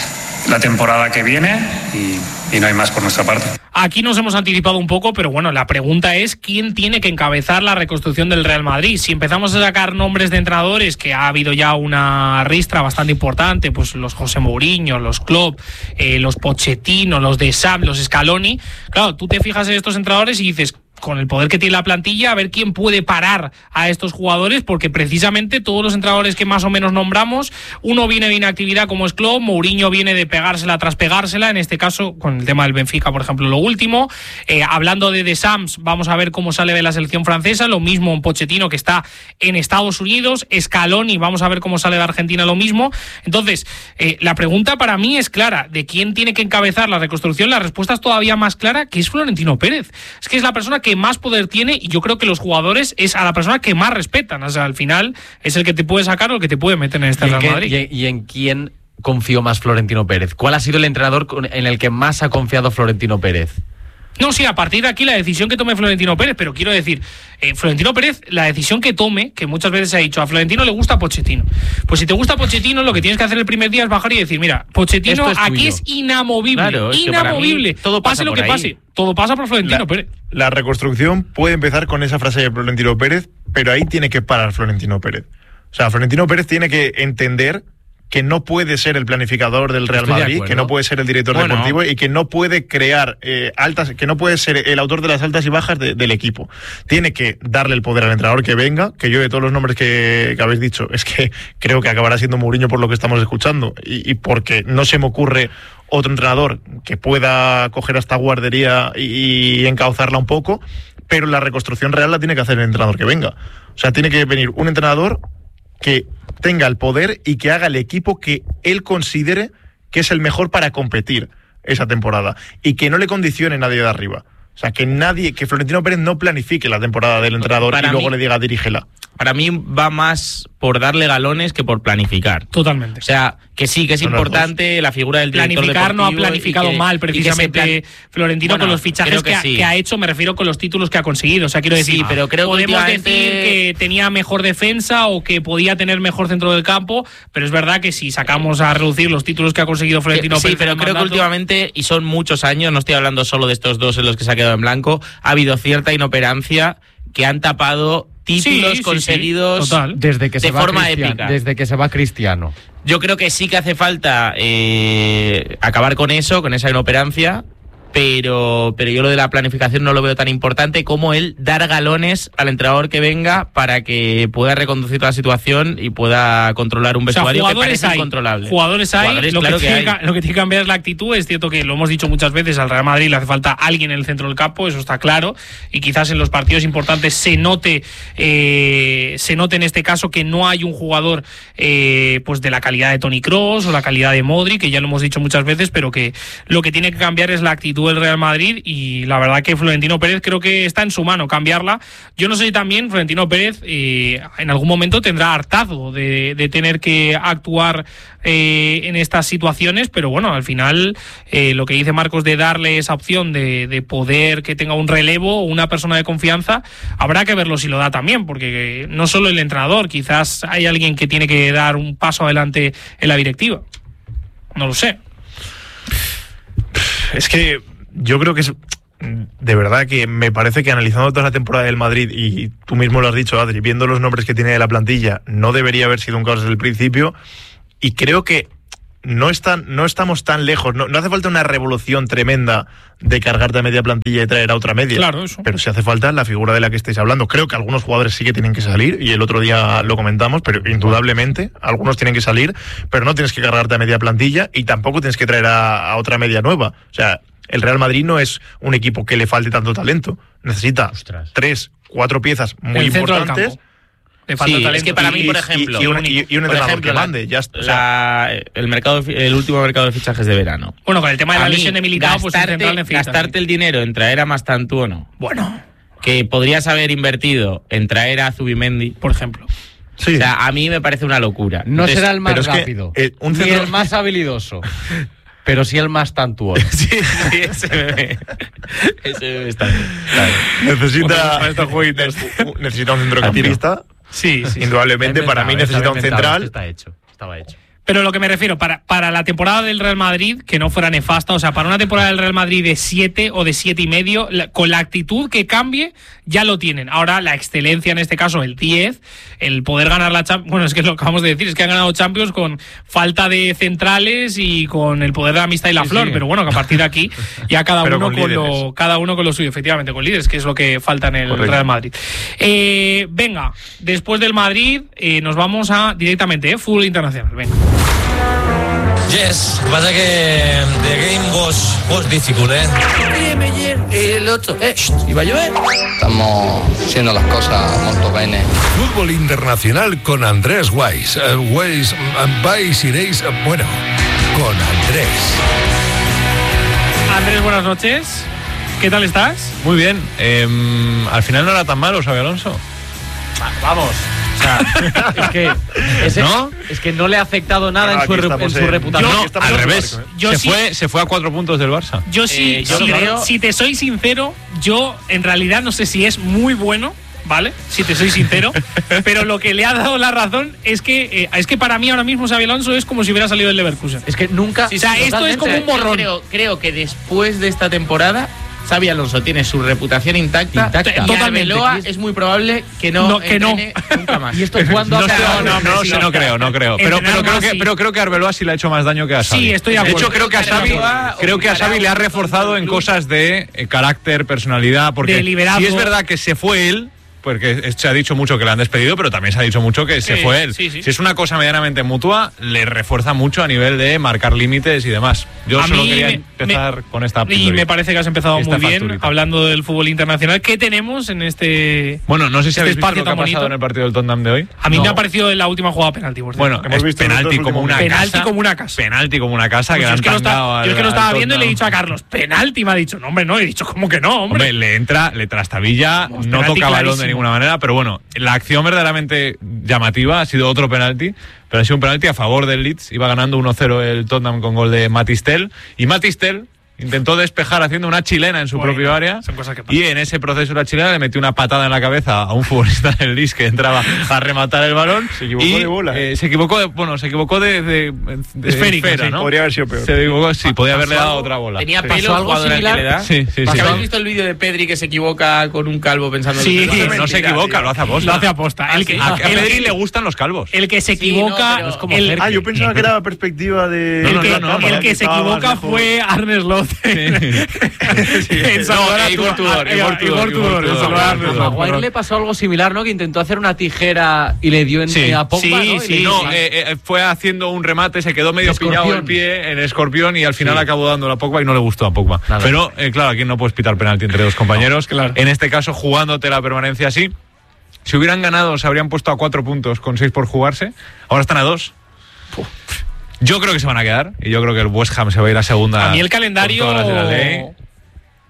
la temporada que viene y, y no hay más por nuestra parte. Aquí nos hemos anticipado un poco, pero bueno, la pregunta es quién tiene que encabezar la reconstrucción del Real Madrid. Si empezamos a sacar nombres de entrenadores, que ha habido ya una ristra bastante importante, pues los José Mourinho, los Klopp, eh, los Pochettino, los de Sam, los Scaloni, claro, tú te fijas en estos entrenadores y dices, con el poder que tiene la plantilla, a ver quién puede parar a estos jugadores, porque precisamente todos los entrenadores que más o menos nombramos, uno viene de inactividad como es Klopp, Mourinho viene de pegársela tras pegársela, en este caso con el tema del Benfica, por ejemplo, lo último. Eh, hablando de The Sams, vamos a ver cómo sale de la selección francesa, lo mismo un Pochettino que está en Estados Unidos, Scaloni, vamos a ver cómo sale de Argentina, lo mismo. Entonces, eh, la pregunta para mí es clara, de quién tiene que encabezar la reconstrucción, la respuesta es todavía más clara, que es Florentino Pérez. Es que es la persona que más poder tiene y yo creo que los jugadores es a la persona que más respetan. O sea, al final es el que te puede sacar o el que te puede meter en este ¿Y en, Real qué- Madrid. y en- y en quién confió más Florentino Pérez? ¿Cuál ha sido el entrenador con- en el que más ha confiado Florentino Pérez? No, sí, a partir de aquí la decisión que tome Florentino Pérez, pero quiero decir, eh, Florentino Pérez, la decisión que tome, que muchas veces se ha dicho, a Florentino le gusta Pochettino. Pues si te gusta Pochettino, lo que tienes que hacer el primer día es bajar y decir, mira, Pochettino Esto es aquí tuyo. es inamovible, Claro, es que para mí inamovible. todo pasa pase lo por que ahí. pase, todo pasa por Florentino La, Pérez. la reconstrucción puede empezar con esa frase de Florentino Pérez, pero ahí tiene que parar Florentino Pérez. O sea, Florentino Pérez tiene que entender que no puede ser el planificador del Real Estoy de Madrid, acuerdo. que no puede ser el director Bueno. deportivo y que no puede crear eh, altas, que no puede ser el autor de las altas y bajas de- del equipo. Tiene que darle el poder al entrenador que venga, que yo de todos los nombres que, que habéis dicho, es que creo que acabará siendo Mourinho por lo que estamos escuchando y, y porque no se me ocurre otro entrenador que pueda coger a esta guardería y, y encauzarla un poco, pero la reconstrucción real la tiene que hacer el entrenador que venga. O sea, tiene que venir un entrenador que tenga el poder y que haga el equipo que él considere que es el mejor para competir esa temporada y que no le condicione nadie de arriba. O sea, que nadie, que Florentino Pérez no planifique la temporada del entrenador Para y luego mí- le diga dirígela. Para mí va más por darle galones que por planificar. Totalmente. O sea, que sí, que es Son las importante la figura del director Planificar no ha deportivo y planificado que- mal y que se precisamente plan- Florentino Bueno, con los fichajes creo que, que ha, sí. que ha hecho, me refiero con los títulos que ha conseguido. O sea, quiero decir, Sí, pero creo que podemos últimamente- decir que tenía mejor defensa o que podía tener mejor centro del campo, pero es verdad que si sacamos a reducir los títulos que ha conseguido Florentino Sí, Pérez pero en el creo que mandato- últimamente, y son muchos años, no estoy hablando solo de estos dos en los que se ha quedado en blanco, ha habido cierta inoperancia que han tapado títulos Sí, sí, conseguidos sí, total. Desde que, se de va forma Cristian- épica. desde que se va Cristiano. Yo creo que sí que hace falta eh, acabar con eso, con esa inoperancia, pero, pero yo lo de la planificación no lo veo tan importante como el dar galones al entrenador que venga para que pueda reconducir la situación y pueda controlar un O sea, vestuario que jugadores parece hay, incontrolable. jugadores hay, Jugadores, lo, claro que que tiene hay. que- lo que tiene que cambiar es la actitud. Es cierto que lo hemos dicho muchas veces, al Real Madrid le hace falta alguien en el centro del campo, eso está claro, y quizás en los partidos importantes se note eh, se note en este caso que no hay un jugador eh, pues de la calidad de Toni Kroos o la calidad de Modric, que ya lo hemos dicho muchas veces, pero que lo que tiene que cambiar es la actitud actitud del Real Madrid, y la verdad que Florentino Pérez creo que está en su mano cambiarla. Yo no sé si también Florentino Pérez eh, en algún momento tendrá hartazgo de, de tener que actuar eh, en estas situaciones, pero bueno, al final eh, lo que dice Marcos de darle esa opción de, de poder que tenga un relevo o una persona de confianza, habrá que verlo si lo da también, porque no solo el entrenador, quizás hay alguien que tiene que dar un paso adelante en la directiva. No lo sé. Es que yo creo que es, de verdad que me parece que analizando toda la temporada del Madrid, y tú mismo lo has dicho, Adri, viendo los nombres que tiene de la plantilla, no debería haber sido un caos desde el principio, y creo que no, están, no estamos tan lejos, no, no hace falta una revolución tremenda de cargarte a media plantilla y traer a otra media. Claro, eso. Pero si hace falta la figura de la que estáis hablando. Creo que algunos jugadores sí que tienen que salir, y el otro día lo comentamos, pero indudablemente algunos tienen que salir, pero no tienes que cargarte a media plantilla y tampoco tienes que traer a, a otra media nueva. O sea, el Real Madrid no es un equipo que le falte tanto talento. Necesita Ostras. tres, cuatro piezas muy El centro del importantes. campo. Le falta Sí, talento. es que para mí, Y- por y- ejemplo, y, un, y, y un por entrenador ejemplo, que la- mande. Ya, está, o sea, la- el mercado de fi- el último mercado de fichajes de verano. Bueno, con el tema de la A mí, lesión de Militao, pues el gastarte, central necesita. gastarte el dinero en traer a Mastantuono, Bueno, que podrías haber invertido en traer a Zubimendi, por ejemplo. sí. o sea, a mí me parece una locura. No Entonces, será el más pero es que, rápido, eh, un ni centro- el más habilidoso, pero sí el más tantuoso. Sí, sí, ese bebé. Ese bebé está bien. Claro. necesita, Para estos jueguitos. ne- necesita un centrocampista. Sí, sí. Indudablemente, para mí necesita un central. Está hecho, estaba hecho. Pero lo que me refiero, para, para la temporada del Real Madrid, que no fuera nefasta, o sea, para una temporada del Real Madrid de siete o de siete y medio, la- con la actitud que cambie, ya lo tienen. Ahora, la excelencia, en este caso, el diez, el poder ganar la Champions, bueno, es que lo acabamos de decir, es que han ganado Champions con falta de centrales y con el poder de la amistad y la Sí, flor, sí. pero bueno, que a partir de aquí, ya cada Pero uno con con, lo, líderes. cada uno con lo suyo, efectivamente, con líderes, que es lo que falta en el Correcto. Real Madrid. Eh, venga, después del Madrid, eh, nos vamos a directamente, eh, fútbol internacional, venga. Yes, pasa que the game was, was difficult, ¿eh? El otro, eh, ¿iba a llover? Estamos haciendo las cosas molto bene. Fútbol internacional con Andrés Weiss. Eh, Weiss, mm, vais, iréis, eh, bueno, con Andrés. Andrés, buenas noches. ¿Qué tal estás? Muy bien. Eh, al final no era tan malo, Xabi Alonso. Vamos. O sea, es que, ese- ¿No? es que no le ha afectado nada No, en su, aquí re- estamos en su en- reputación. Yo- No, estamos al en revés. barco, ¿eh? Yo se, sí- fue, se fue a cuatro puntos del Barça. Yo sí, Eh, yo si, creo- si te soy sincero, yo en realidad no sé si es muy bueno, ¿vale? Si te soy sincero, pero lo que le ha dado la razón es que eh, es que para mí ahora mismo Xabi Alonso es como si hubiera salido del Leverkusen. Es que nunca. Sí, o sea, esto es como un Yo borrón. Creo, creo que después de esta temporada, Xabi Alonso tiene su reputación intacta. Intacta. Y Totalmente. Arbeloa es muy probable que no, No, que no. entrene nunca más. ¿Y esto cuándo No, ha sé, pasado? no, no, sí, sí, no. no creo, no creo. Pero, Entrenar pero, creo más, que, sí. pero creo que Arbeloa sí le ha hecho más daño que a Xavi. Sí, estoy de De acuerdo. hecho, creo que a Xavi, Arbeloa creo que a Xavi le ha obligará a reforzado un en club. cosas de eh, carácter, personalidad, porque De liderazgo. si es verdad que se fue él, porque se ha dicho mucho que le han despedido, pero también se ha dicho mucho que se Sí, fue él. sí, sí. Si es una cosa medianamente mutua, le refuerza mucho a nivel de marcar límites y demás. Yo A solo mí quería me- empezar me- con esta Y pildorita. me parece que has empezado Esta muy bien facturita. hablando del fútbol internacional. ¿Qué tenemos en este Bueno, no sé si este habéis visto espacio lo que ha tan pasado bonito? en el partido del Tottenham de hoy. A mí No. me ha parecido en la última jugada penalti, por cierto. Bueno, Hemos es visto penalti nosotros como últimos una minutos. Penalti casa. como una casa. Penalti como una casa Pues que yo le es han que lo, está- tangado al- yo es que lo al estaba viendo y le he Tottenham. dicho a Carlos, penalti, me ha dicho, no, hombre, no, he dicho, ¿cómo que no, hombre? Hombre, le entra, le trastabilla, Vamos, no penalti toca balón clarísimo. de ninguna manera, pero bueno, la acción verdaderamente llamativa ha sido otro penalti, pero ha sido un penalti a favor del Leeds. Iba ganando uno cero el Tottenham con gol de Matistel, y Matistel intentó despejar haciendo una chilena en su Bueno, propio área, son cosas que pasan. y en ese proceso de la chilena le metió una patada en la cabeza a un futbolista del Leeds que entraba a rematar el balón. Se equivocó y, de bola. eh, se equivocó de, bueno, se equivocó de, de, de Esférica, esfera, sí, ¿no? Podría haber sido peor. Se equivocó, sí, podía haberle Pasó dado algo- otra bola. Tenía Sí. pelo ¿Pasó el algo jugador al que similar? le da. Sí, sí, sí. ¿Habéis visto el vídeo de Pedri que se equivoca con un calvo pensando Sí, que No se equivoca, lo hace a posta. Lo hace aposta. Ah, El que, sí. A, a el, Pedri que- le gustan los calvos. el que se Sí, equivoca. no, pero es como el, Cerque. Ah, yo pensaba que era perspectiva de. el No, que, no, no, no, el no, que se estaba más equivoca lejos. fue Arne Slot. En saludar a No, Igor tu- Tudor, a- Igor a- Tudor, Igor Tudor, Igor en Tudor. saludar a Arne A Slot, Maguire perdón. le pasó algo similar, ¿no? Que intentó hacer una tijera y le dio en, Sí. a Pogba, Sí, ¿no? Y sí, le- No, sí. eh, eh, fue haciendo un remate, se quedó medio Escorpión. pillado el pie en escorpión y al final Sí. acabó dando la Pogba y no le gustó a Pogba. Nada. Pero eh, claro, aquí no puedes pitar penalti entre dos compañeros. claro. En este caso, jugándote la permanencia así. Si hubieran ganado, se habrían puesto a cuatro puntos con seis por jugarse. Ahora están a dos. Yo creo que se van a quedar y yo creo que el West Ham se va a ir a segunda. A mí el con calendario todas las de la ley.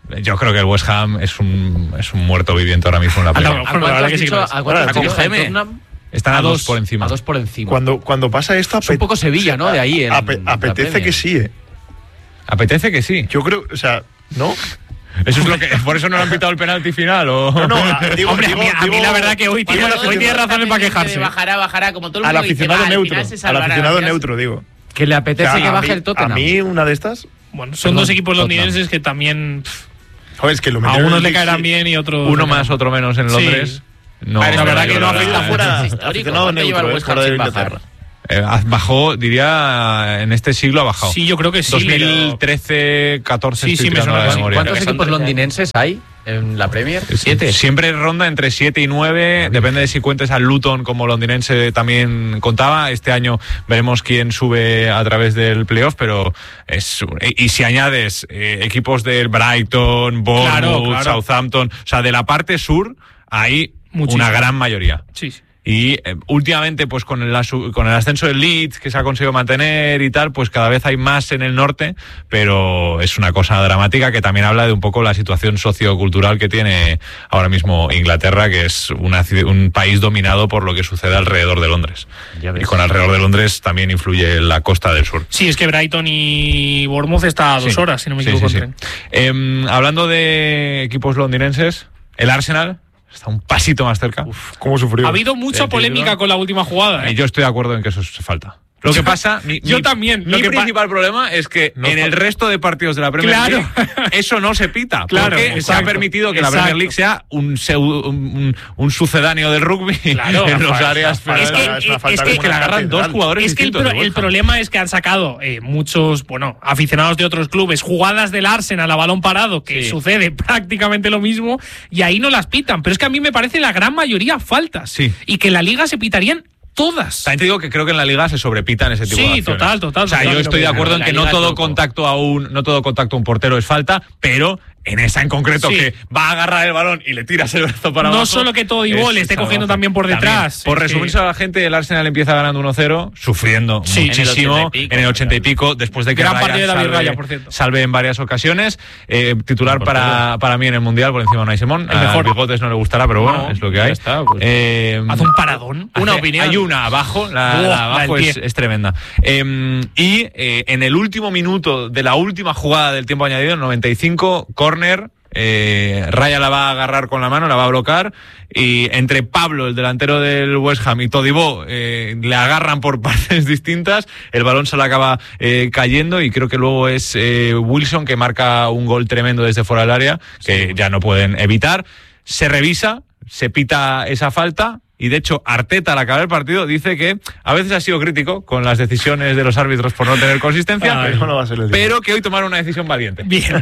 Yo creo que el West Ham es un, es un muerto viviente ahora mismo en la Premier. ¿A cuánto has dicho? ¿A cuánto has dicho? Tottenham están a, a dos, dos por encima. A dos por encima. Cuando, cuando pasa esto... Es un poco Sevilla, ¿no? De ahí. En, Ape, apetece que sí, ¿eh? Apetece que sí. Yo creo, o sea, ¿no? Eso es lo que, por eso no le han pitado el penalti final. ¿O? No, no, digo, hombre, digo, a, mí, a digo, mí la verdad que hoy tiene, hoy tiene razones para quejarse. Bajará, bajará, como todo el al mundo aficionado dice, neutro. Al aficionado ¿no? neutro, digo. Que le apetece o sea, que baje mí, el Tottenham. A mí, una de estas. Bueno, son Perdón, dos equipos londinenses que también. Pff, Joder, es que lo a unos le caerán bien y otros. Uno más, otro menos en Londres. Sí. No, Vale, la verdad que no afecta fuera. Aficionado neutro, fuera de Inglaterra. Eh, bajó, diría, en este siglo ha bajado. Sí, yo creo que sí. dos mil trece, catorce, sí, sí, me suena la memoria. ¿Cuántos equipos londinenses hay en la Premier? Siete. Siempre ronda entre siete y nueve, depende de si cuentes al Luton como londinense también contaba. Este año veremos quién sube a través del playoff, pero es y si añades eh, equipos del Brighton, Bournemouth, claro, claro. Southampton, o sea, de la parte sur hay Muchísimo. Una gran mayoría. Sí, sí. Y eh, últimamente, pues con el, con el ascenso del Leeds, que se ha conseguido mantener y tal, pues cada vez hay más en el norte, pero es una cosa dramática que también habla de un poco la situación sociocultural que tiene ahora mismo Inglaterra, que es una, un país dominado por lo que sucede alrededor de Londres. Y con alrededor de Londres también influye la costa del sur. Sí, es que Brighton y Bournemouth está a dos sí. horas, si no me equivoco. Sí, sí, sí. Eh, hablando de equipos londinenses, el Arsenal está un pasito más cerca. Uf, ¿cómo sufrió? Ha habido mucha polémica con la última jugada. ¿eh? Yo estoy de acuerdo en que eso se falta. Lo que pasa, mi, yo mi, también. Mi lo que principal pa problema es que no, en el resto de partidos de la Premier claro. League eso no se pita. Claro, porque exacto, se ha permitido que exacto. la Premier League sea un, un, un, un sucedáneo del rugby claro, en los áreas. Es que, es que, es que, que le agarran dos jugadores Es que el, pro, el problema es que han sacado eh, muchos, bueno, aficionados de otros clubes, jugadas del Arsenal a balón parado, que sí. sucede prácticamente lo mismo, y ahí no las pitan. Pero es que a mí me parece la gran mayoría faltas. Sí. Y que en la Liga se pitarían todas. También te digo que creo que en la liga se sobrepitan ese tipo sí, de acciones. Sí, total, total. O sea, total, yo estoy de acuerdo en que no todo contacto a un no todo contacto a un portero es falta, pero en esa en concreto sí. que va a agarrar el balón y le tiras el brazo para no abajo. No solo que todo Ivo le esté cogiendo también por detrás. También. Por resumirse a la gente, el Arsenal empieza ganando uno cero, sufriendo sí, muchísimo en el ochenta y pico, después de que Gran Ryan de David salve, Raya, por cierto. salve en varias ocasiones. Eh, titular para, para mí en el Mundial, por encima de Unai Simón. El mejor. A Bigotes no le gustará, pero bueno, no, es lo que hay. Está, pues. eh, Haz un paradón. Una hace, opinión. Hay una abajo, la, oh, la abajo la es, es tremenda. Eh, y eh, en el último minuto de la última jugada del tiempo añadido, noventa y cinco, córner. Eh, Raya la va a agarrar con la mano, la va a bloquear y entre Pablo, el delantero del West Ham, y Todibo eh, le agarran por partes distintas, el balón se le acaba eh, cayendo y creo que luego es eh, Wilson que marca un gol tremendo desde fuera del área que sí. ya no pueden evitar. Se revisa, se pita esa falta. Y de hecho, Arteta, al acabar el partido, dice que a veces ha sido crítico con las decisiones de los árbitros por no tener consistencia, Ay, no, no va a ser el pero que hoy tomaron una decisión valiente. Bien.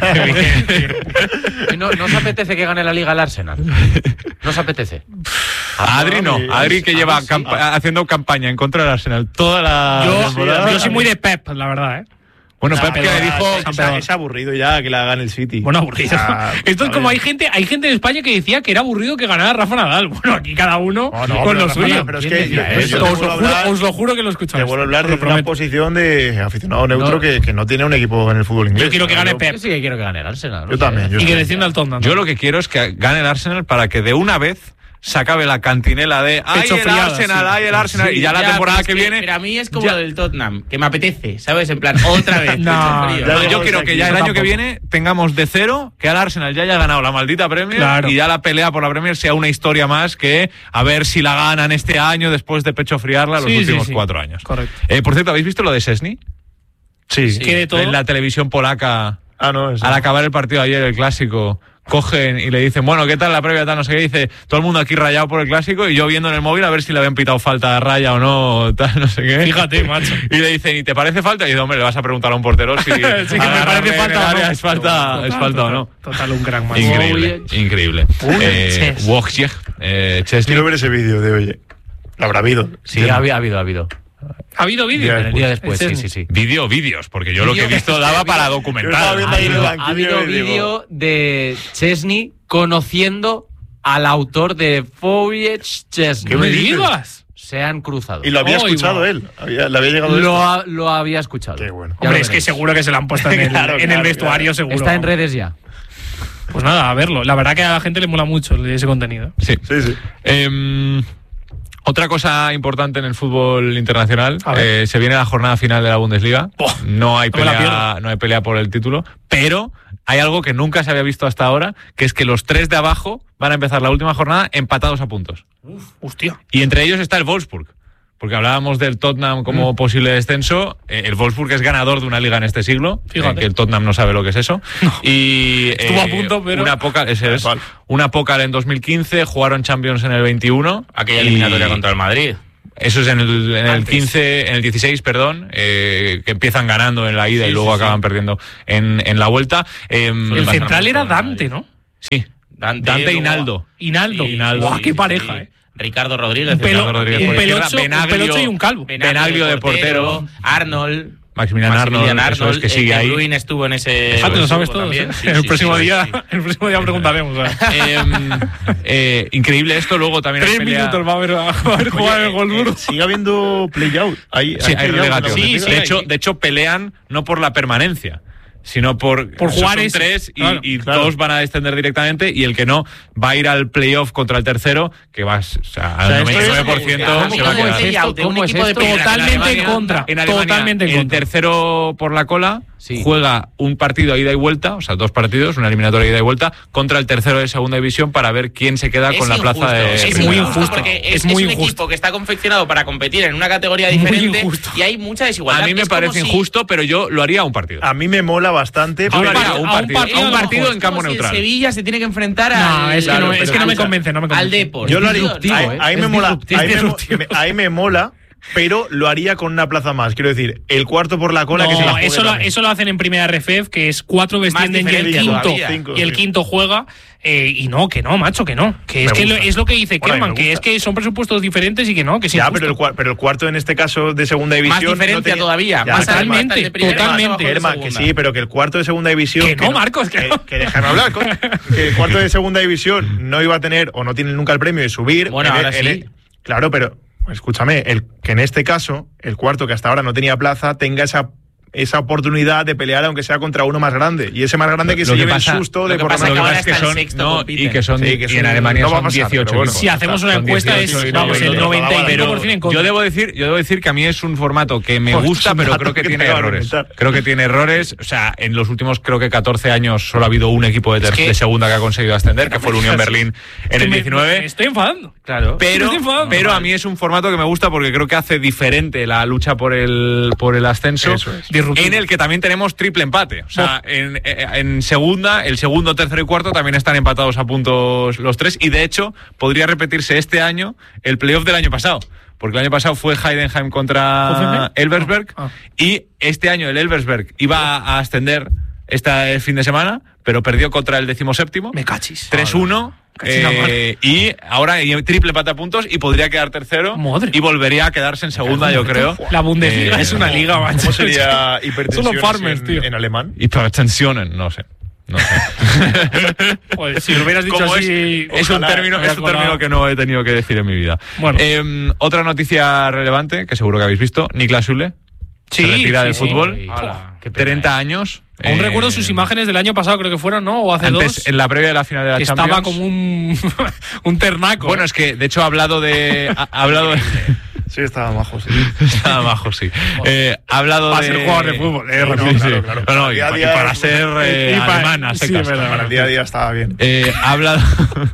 Bien. ¿No, ¿No os apetece que gane la Liga el Arsenal? ¿No os apetece? A Adri no. Adri que lleva camp haciendo campaña en contra del Arsenal toda la yo, temporada. Yo soy muy de Pep, la verdad, ¿eh? Bueno, nah, Pep que le dijo... Es, es, es aburrido ya que la haga en el City. Bueno, aburrido. Ah, Esto es como hay gente hay gente en España que decía que era aburrido que ganara Rafa Nadal. Bueno, aquí cada uno oh, no, con lo Rafa, suyo. Pero es que yo, yo, yo os, lo juro, os lo juro que lo he escuchado. Te vuelvo a hablar de una posición de aficionado neutro no. que, que no tiene un equipo en el fútbol inglés. Yo quiero que gane Pep. Yo sí que quiero que gane el Arsenal. Yo también. Yo y que también. descienda al Tottenham. Yo lo que quiero es que gane el Arsenal para que de una vez se acabe la cantinela de ¡ay, el friada, Arsenal, sí. ay, el Arsenal! Sí, y ya, ya la temporada que, que viene... Pero a mí es como ya. lo del Tottenham, que me apetece, ¿sabes? En plan, otra vez. no, no, yo quiero que ya el año tampoco. que viene tengamos de cero, que al Arsenal ya haya ganado la maldita Premier claro. y ya la pelea por la Premier sea una historia más que a ver si la ganan este año después de pecho friarla los sí, últimos sí, sí. cuatro años. Correcto. Eh, por cierto, ¿habéis visto lo de Szczęsny? Sí. sí. ¿Qué de todo? En la televisión polaca, ah, no, eso. al acabar el partido ayer, el clásico... cogen y le dicen, bueno, ¿qué tal la previa? Tal, no sé qué, dice, todo el mundo aquí rayado por el clásico y yo viendo en el móvil a ver si le habían pitado falta de Raya o no, tal, no sé qué. Fíjate, macho. Y le dicen, ¿y te parece falta? Y dice, hombre, le vas a preguntar a un portero si, sí, que me parece falta, área, no. es falta, total, es falta total, o no. Total, un gran macho. Increíble, increíble. Eh, Wojciech, eh, Szczęsny. Quiero ver ese vídeo de hoy. Lo habrá habido. Sí, ha habido, ha habido, ha habido. ¿Ha habido vídeo? El día después, sí, sí, sí. Vídeo, vídeos, porque yo lo que he visto daba para documentar. Ha habido, ha habido vídeo de Szczęsny conociendo al autor de Wojciech Szczęsny. ¿Qué me digas? Se han cruzado. Y lo había oh, escuchado wow. él. Había, le había llegado lo, ha, lo había escuchado. Qué bueno. Hombre, es que seguro que se lo han puesto en el, claro, en el claro, vestuario, claro. seguro. Está en redes ya. Pues nada, a verlo. La verdad que a la gente le mola mucho ese contenido. Sí, Sí, sí. Eh, otra cosa importante en el fútbol internacional, eh, se viene la jornada final de la Bundesliga. Oh, no hay no me la pelea, pierdo. no hay pelea por el título, pero hay algo que nunca se había visto hasta ahora, que es que los tres de abajo van a empezar la última jornada empatados a puntos. Uf, hostia. Y entre ellos está el Wolfsburg. Porque hablábamos del Tottenham como mm. posible descenso. Eh, el Wolfsburg es ganador de una liga en este siglo. Fíjate. Eh, que el Tottenham no sabe lo que es eso. No. Y estuvo eh, a punto, pero una poca, ese es, una poca en dos mil quince, jugaron Champions en el veintiuno. Aquella y eliminatoria contra el Madrid. Eso es en el, en el Antes. quince, en el dieciséis, perdón, eh, que empiezan ganando en la ida Sí, y luego sí, acaban sí. perdiendo en, en la vuelta. Eh, el central era Dante, ¿no? Sí, Dante, Dante luego- Hinaldo. Hinaldo. Sí, Hinaldo. Buah, sí, qué sí, pareja, sí. eh. Ricardo Rodríguez. Un, pelo, Ricardo Rodríguez un, por izquierda, pelocho, un Benaglio- pelocho y un calvo. Benaglio de portero. Arnold. Maximiliano Maximilian Arnold, eso es que eh, sigue ahí. De Bruyne estuvo en ese. Ah, te lo sabes grupo todo. también. ¿eh? Sí, el, sí, próximo sí, día, sí. el próximo día preguntaremos. ¿eh? Eh, eh, increíble esto, luego también hay Tres pelea- minutos va a haber, va a haber jugado el Wolfsburg. Sigue habiendo play-out. Hay, Sí, hay play-out en la relegación. Sí, Bundesliga. sí, de, hay. hecho, de hecho, pelean no por la permanencia, sino por, Por son jugar ese. tres y, Claro, y claro. dos van a descender directamente y el que no va a ir al playoff contra el tercero, que va, o sea, al sea, esto noventa y nueve por es- ciento ¿Cómo- se va a cómo quedar. es esto? De un ¿Cómo es equipo de esto? primera. Totalmente En Alemania- en contra. En Alemania, Totalmente en el contra. tercero por la cola Sí. juega un partido a ida y vuelta, o sea, dos partidos, una eliminatoria a ida y vuelta, contra el tercero de segunda división para ver quién se queda Es con la plaza injusto, de es muy primera. injusto. porque es, Es muy es un injusto. equipo que está confeccionado para competir en una categoría Muy diferente injusto. y hay mucha desigualdad. A mí me Es como parece si- injusto, pero yo lo haría a un partido. A mí me mola bastante. Yo lo pero- haría a un a un partido, partido a un a lo partido mejor. en campo Como si el neutral. Sevilla se tiene que enfrentar No, al, es que no me- al- es que no me al- convence, no me convence. al Depor. Yo lo haría. disruptivo, Ahí, ¿eh? ahí Es me mola, disruptivo. ahí, me, disruptivo. me- ahí me mola, pero lo haría con una plaza más. Quiero decir, el cuarto por la cola que se la No, juegue eso, lo, también. eso lo hacen en primera R F E F, que es cuatro descienden y el diferencia quinto, todavía. Cinco, y el sí. quinto juega. Eh, y no, que no, macho, que no. Que es Me que lo- gusta. es lo que dice Bueno, a mí Kerman, me que es gusta. que son presupuestos diferentes y que no, que es Ya, injusto. pero el, cua- pero el cuarto en este caso de segunda Más división. diferencia no tenía- todavía. Ya, Más totalmente, adelante, el de primera, totalmente. más abajo de Germán, que segunda. sí, pero que el cuarto de segunda división. Que no, Marcos, que no. Que déjame hablar, coño. Que el cuarto de segunda división no iba a tener o no tiene nunca el premio de subir. Bueno, En el- ahora en sí. el- claro, pero escúchame, el, que en este caso, el cuarto que hasta ahora no tenía plaza, tenga esa. esa oportunidad de pelear aunque sea contra uno más grande y ese más grande que Lo se que lleve pasa- el susto lo de que por pasa lo es que menos- ahora es que está el son, sexto, no, compiten. y que son Sí, que y es en un- Alemania no va a son pasar, dieciocho pero bueno. equipos. Si hacemos una Son encuesta dieciocho es, y vamos, luego el otro. noventa y cinco por ciento en contra. Yo debo decir, yo debo decir que a mí es un formato que me Pues, gusta, es un pero dato creo que que tiene te acabo de errores. inventar. Creo que tiene errores. O sea, en los últimos creo que catorce años solo ha habido un equipo de, ter- Es que- de segunda que ha conseguido ascender, que fue el Unión Berlín en Que el me- diecinueve. Me estoy enfadando. Claro. Pero, Me estoy enfadando. pero a mí es un formato que me gusta porque creo que hace diferente la lucha por el, por el ascenso, Eso es. Disruptivo. en el que también tenemos triple empate. O sea, en, en segunda, el segundo, tercero y cuarto también están empatados a puntos los tres y de hecho podría repetirse este año el playoff del año pasado. Porque el año pasado fue Heidenheim contra ¿Hoffenheim? Elversberg Ah, ah. y este año el Elversberg iba a ascender este fin de semana, pero perdió contra el decimoséptimo. Me cachis. tres uno. Casi la Eh, y ahora hay triple empate a puntos y podría quedar tercero Madre. y volvería a quedarse en segunda, yo creo. La Bundesliga Eh, es una liga, macho. ¿Cómo sería Son hipertensión los farmers, en, tío. en alemán? Hipertensionen, no sé. No sé. Joder, si lo hubieras dicho ¿Cómo así. es, es un ojalá término, me hubiera es un término colado. que no he tenido que decir en mi vida. Bueno. Eh, otra noticia relevante, que seguro que habéis visto, Niklas Süle Sí, se retira sí, del sí. fútbol. Uy, Hala, qué pena, treinta eh. años. Aún Eh, recuerdo sus imágenes del año pasado, creo que fueron, ¿no? O hace Antes, dos. en la previa de la final de la que Champions. estaba como un, un ternaco. Bueno, es que de hecho ha hablado de. Ha, ha hablado de. Sí, estaba majo, sí. Estaba bajo, sí. Eh, ha hablado Para de. ser jugador de fútbol, eh, Sí, Ramón, sí, claro, sí. claro. No, no, y, Día a pa- y día para es- ser eh, y para- alemán a sí, secas. verdad. Para el día a día estaba bien. Eh, ha hablado.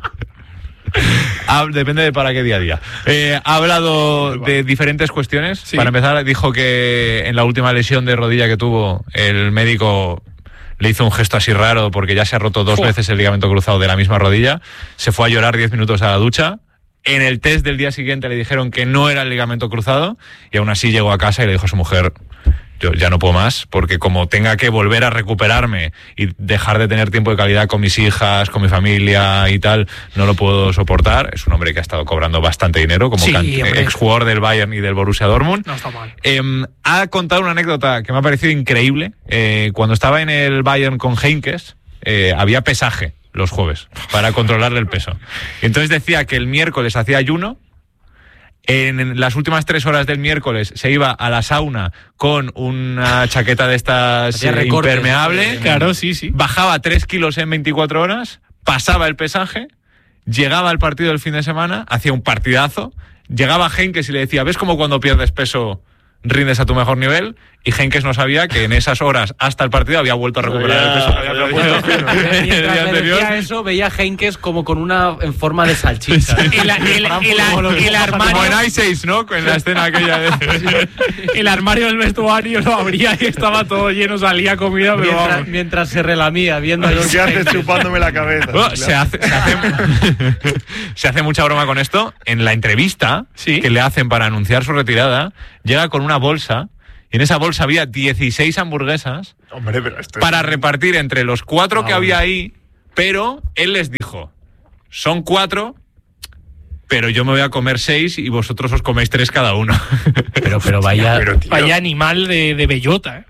Ha- depende de para qué día a día. Eh, ha hablado de diferentes cuestiones. Sí. Para empezar, dijo que en la última lesión de rodilla que tuvo, el médico le hizo un gesto así raro porque ya se ha roto dos Joder. veces el ligamento cruzado de la misma rodilla. Se fue a llorar diez minutos a la ducha. En el test del día siguiente le dijeron que no era el ligamento cruzado y aún así llegó a casa y le dijo a su mujer: yo ya no puedo más, porque como tenga que volver a recuperarme y dejar de tener tiempo de calidad con mis hijas, con mi familia y tal, no lo puedo soportar. Es un hombre que ha estado cobrando bastante dinero, como Sí, can- hombre. exjugador del Bayern y del Borussia Dortmund. No está mal. Eh, ha contado una anécdota que me ha parecido increíble. Eh, cuando estaba en el Bayern con Heinkes, eh, había pesaje los jueves para controlarle el peso. Y entonces decía que el miércoles hacía ayuno, En las últimas tres horas del miércoles se iba a la sauna con una chaqueta de estas eh, impermeable. Claro, sí, sí. Bajaba tres kilos en veinticuatro horas, pasaba el pesaje, llegaba al partido del fin de semana, hacía un partidazo, llegaba Henkes y le decía, ¿ves cómo cuando pierdes peso rindes a tu mejor nivel? Y Henkes no sabía que en esas horas hasta el partido había vuelto a recuperar el peso que había perdido. Mientras le decía eso, veía Henkes como con una en forma de salchicha. El, el, el, el, el armario... Como en I seis, ¿no? En la escena aquella de... El armario del vestuario lo abría y estaba todo lleno, salía comida, pero mientras, vamos. mientras se relamía viendo Lo que haces chupándome la cabeza. Bueno, se, hace, se, hace, se hace mucha broma con esto. En la entrevista ¿Sí? que le hacen para anunciar su retirada, llega con una bolsa. Y en esa bolsa había dieciséis hamburguesas. Hombre, pero esto para es... repartir entre los cuatro ah, que bueno. había ahí, pero él les dijo, son cuatro, pero yo me voy a comer seis y vosotros os coméis tres cada uno. Pero, pero vaya... Pero, tío, Vaya animal de, de bellota, ¿eh?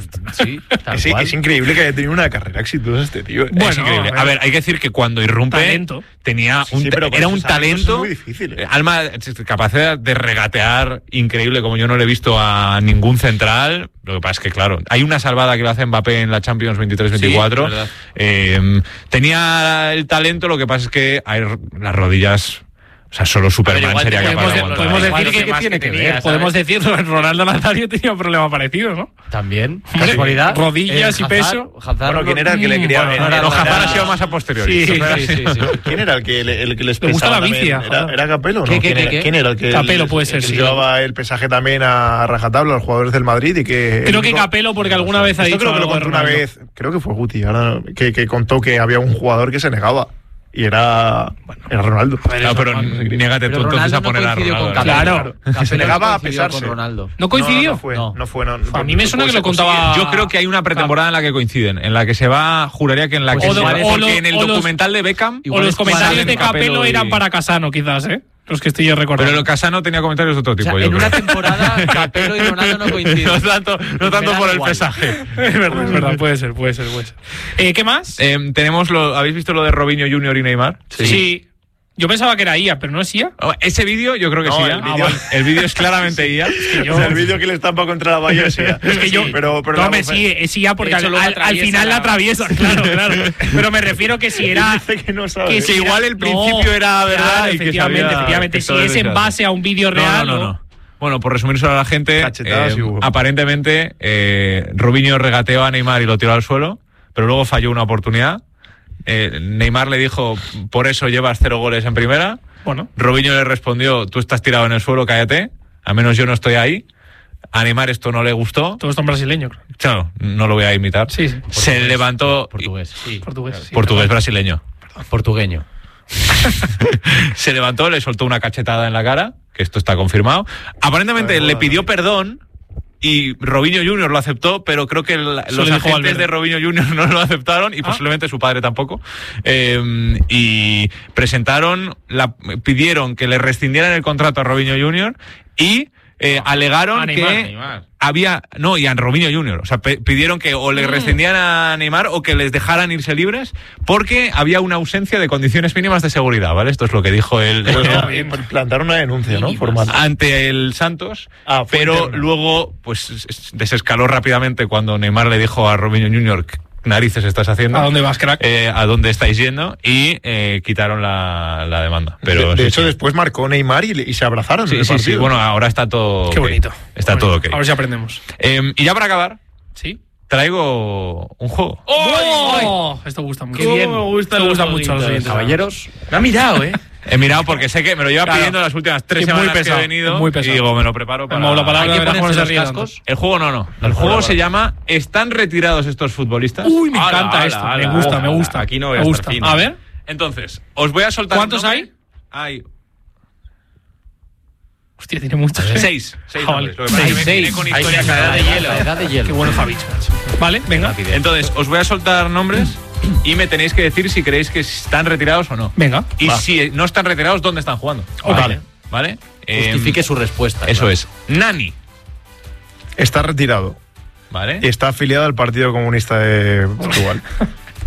Sí, tal es, cual. es increíble que haya tenido una carrera exitosa este tío. Bueno, Es increíble. A ver, hay que decir que cuando irrumpe Talento. tenía Sí, un sí, ta- pero con era un esos hábitos talento, es muy difícil, ¿eh? eh, alma, capacidad de regatear increíble, como yo no le he visto a ningún central. Lo que pasa es que, claro, hay una salvada que lo hace Mbappé en la Champions veintitrés veinticuatro. Sí, verdad. eh, tenía el talento, lo que pasa es que hay r- las rodillas. O sea, solo Superman igual sería te- capaz Podemos, de de- aguantar. podemos Igual decir no que, sé más tiene que que tenía, ver. ¿sabes? Podemos decirlo, Ronaldo Nazario tenía un problema parecido, ¿no? También, Hombre, casualidad. rodillas y Hazard- peso. Hazard Bueno, ¿quién no- era el que le quería Bueno, ver? no era- No, Hazard era- ha sido más a posteriori. Sí, Eso era- Sí, sí, sí. ¿Quién era el que, el, el que les Me gusta pesaba la también? bici, ¿Era, joder. ¿Era Capello o no? ¿Qué, qué, ¿Quién, qué, era, qué? quién era el que Capello el- puede ser, el que sí. llevaba el pesaje también a rajatabla a los jugadores del Madrid y que Creo el que único- Capello, porque alguna vez ha Esto dicho creo que lo algo de contó una Ronaldo. vez, creo que fue Guti, ahora, que, que contó que había un jugador que se negaba y era, era Ronaldo. No, pero niégate Pero tú entonces Ronaldo a poner no a coincidió Ronaldo. con Claro. Capello. Se negaba a coincidió pesarse. con Ronaldo. ¿No coincidió? No, no fue, No. no fue. No, A mí me suena que lo contaba. Yo creo que hay una pretemporada en la que coinciden, en la que se va, juraría que en la Pues que o se lo- va, o porque lo- en el o los- documental de Beckham O Igual los es comentarios salen de Capello y- eran para Casano, quizás, ¿eh? Los que estoy yo recordando. Pero el Casano tenía comentarios de otro O tipo, sea, yo en una creo. temporada Capello y Ronaldo no coinciden. No tanto, no Me tanto da por el igual. pesaje. Es verdad, es verdad, puede ser, puede ser, puede ser. Eh, ¿Qué más? Eh, tenemos lo, ¿habéis visto lo de Robinho junior y Neymar? Sí. Yo pensaba que era I A, pero no es I A. Oh, ese vídeo yo creo que No, sí. el ¿eh? vídeo- Ah, vale. El vídeo es claramente I A. yo- O sea, el vídeo que le estampa contra la valla sí, Es que yo. pero, pero no, la me mujer- sí, es I A porque De hecho, al, luego al- al atraviesa final la la- atraviesa, claro, claro. Pero me refiero que si era. Dice que no sabe. que Que si igual era- el principio era verdad claro, y que efectivamente, sabía efectivamente. que Si todo es era en cierto. base a un vídeo No, real. no, no, no. Bueno, por resumírselo a la gente, Cachetadas eh, y hubo. aparentemente eh, Robinho regateó a Neymar y lo tiró al suelo, pero luego falló una oportunidad. Eh, Neymar le dijo, por eso llevas cero goles en primera. Bueno. Robinho le respondió, tú estás tirado en el suelo, cállate, al menos yo no estoy ahí. A Neymar esto no le gustó. Todo esto en brasileño, creo. Claro, no lo voy a imitar. Sí, sí. Se levantó... Portugués. Sí. Portugués. sí. Portugués brasileño. Portugueño. Se levantó, le soltó una cachetada en la cara, que esto está confirmado. Aparentemente Ay, le joder, pidió no. perdón y Robinho junior lo aceptó, pero creo que el- los le dijo agentes Valverde. de Robinho junior no lo aceptaron y Ah. posiblemente su padre tampoco. Eh, y presentaron, la, pidieron que le rescindieran el contrato a Robinho junior y eh, alegaron a Neymar, que Neymar. había, no, y a Robinho junior, o sea, pe- pidieron que o le Mm. rescindían a Neymar o que les dejaran irse libres porque había una ausencia de condiciones mínimas de seguridad, ¿vale? Esto es lo que dijo él Pues, eh, plantaron una denuncia, ¿no? Formal. ante el Santos, Ah, fue pero interna. luego pues es- desescaló rápidamente cuando Neymar le dijo a Robinho junior ¿qué narices estás haciendo? ¿A dónde vas, crack? Eh, ¿A dónde estáis yendo? Y eh, quitaron la, la demanda. Pero de de sí, hecho, sí. después marcó Neymar y, le- y se abrazaron. en Sí, el sí, sí. partido. Bueno, ahora está todo. Qué ok. bonito. Está Qué todo bonito. ok. A ver si aprendemos. Eh, y ya para acabar, ¿Sí? traigo un juego. ¡Oh! Esto gusta mucho. Qué bien. Me gusta, me gusta mucho a los oyentes. Caballeros. Me ha mirado, ¿eh? He mirado porque sé que me lo lleva Claro. pidiendo las últimas tres Es muy semanas pesado, que he venido. es muy pesado. Y digo, me lo preparo para. Hemos la palabra ¿Hay que de ponerse Juan los Serrano. cascos? El juego no, no. El juego se llama ¿Están retirados estos futbolistas? Uy, me Ala, encanta ala, esto. ala, me gusta, ala. me gusta. Aquí no voy a me estar gusta. fino. A ver, Entonces, os voy a soltar. ¿cuántos un hay? nombre. Hay Hostia, tiene muchos. ¿eh? seis. Seis Ah, nombres. vale. Lo que pasa es que Seis, me viene seis. con Hay historias que cada de día. hielo. Edad de Qué hielo. bueno Fabich. Vale, venga. Entonces, os voy a soltar nombres y me tenéis que decir si creéis que están retirados o no. Venga. Y Va. si no están retirados, ¿dónde están jugando? Ok. Vale. ¿Vale? Eh, Justifique su respuesta. Eso claro. es. Nani. Está retirado. ¿Vale? Y está afiliado al Partido Comunista de Portugal.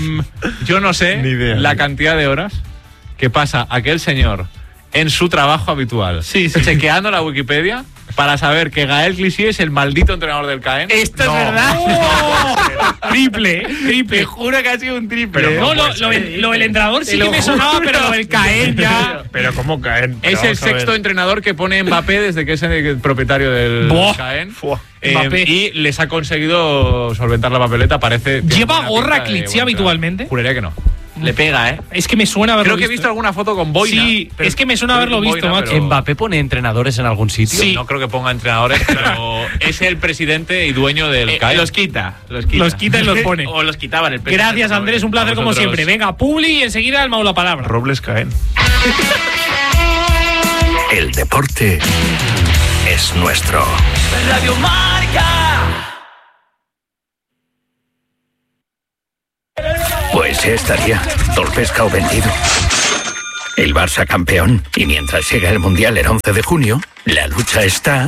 yo no sé Ni idea. la cantidad de horas que pasa aquel señor en su trabajo habitual, Sí, sí. chequeando la Wikipedia para saber que Gael Clichy es el maldito entrenador del Caen. Esto No. es verdad. ¡Oh! Triple, triple. Te juro que ha sido un triple. Pero No, ¿cómo lo, puede lo, ser? del- lo del entrenador sí Te que lo me juro. sonaba, pero lo del Caen ya. Pero ¿cómo caen? Es Pero el vamos a ver. sexto entrenador que pone Mbappé desde que es el propietario del Buah. Caen. Fua. Eh, Mbappé. y les ha conseguido solventar la papeleta, parece. tiene ¿Lleva buena gorra pinta de Clichy buen habitualmente? entrenador. Juraría que no. Le pega, ¿eh? Es que me suena haberlo Creo que he visto ¿eh? alguna foto con Boina. Sí, pero- es que me suena creo haberlo con visto, Boina, macho. pero- ¿Mbappé pone entrenadores en algún sitio? Sí. No creo que ponga entrenadores, pero es el presidente y dueño del Eh, Caen. los quita, los quita. Los quita y los pone. O los quitaban el presidente. Gracias, Andrés, un placer A como vosotros. siempre. Venga, Publi y enseguida el Mau la palabra. Robles caen. El deporte es nuestro. Radio Marca. Pues ya estaría. Todo el pescado vendido. El Barça campeón. Y mientras llega el Mundial el once de junio, la lucha está...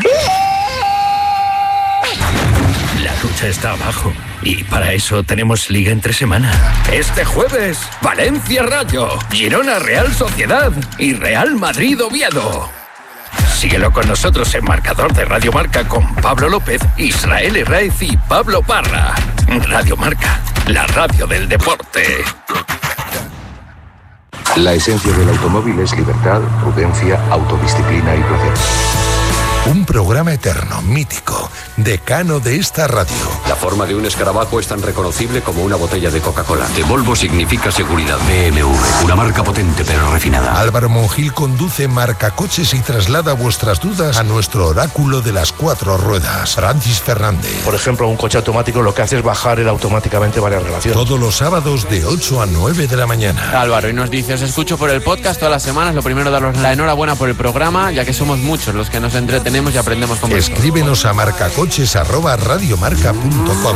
La lucha está abajo. Y para eso tenemos Liga entre semana. Este jueves, Valencia Rayo, Girona Real Sociedad y Real Madrid Oviedo. Síguelo con nosotros en Marcador de Radio Marca con Pablo López, Israel Herraiz y Pablo Parra. Radio Marca, la radio del deporte. La esencia del automóvil es libertad, prudencia, autodisciplina y placer. Un programa eterno, mítico, decano de esta radio. La forma de un escarabajo es tan reconocible como una botella de Coca-Cola. De Volvo significa seguridad. B M W, una marca potente pero refinada. Álvaro Monjil conduce Marcacoches y traslada vuestras dudas a nuestro oráculo de las cuatro ruedas, Francis Fernández. Por ejemplo, un coche automático lo que hace es bajar él automáticamente varias relaciones. Todos los sábados de ocho a nueve de la mañana. Álvaro, y nos dice, os escucho por el podcast todas las semanas. Lo primero, daros la enhorabuena por el programa, ya que somos muchos los que nos entretenemos y aprendemos con vosotros. Escríbenos a marcacoches arroba radiomarca punto com.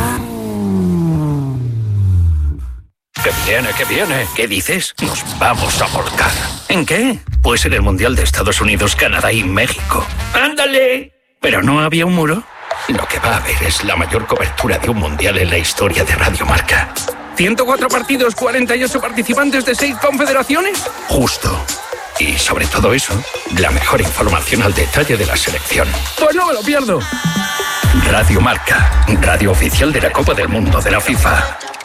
¡Que viene, que viene! ¿Qué dices? Nos vamos a volcar. ¿En qué? Pues en el Mundial de Estados Unidos, Canadá y México. ¡Ándale! ¿Pero no había un muro? Lo que va a haber es la mayor cobertura de un Mundial en la historia de Radio Marca. ¿ciento cuatro partidos, cuarenta y ocho participantes de seis confederaciones? Justo. Y sobre todo eso, la mejor información al detalle de la selección. Pues no me lo pierdo. Radio Marca, radio oficial de la Copa del Mundo de la FIFA.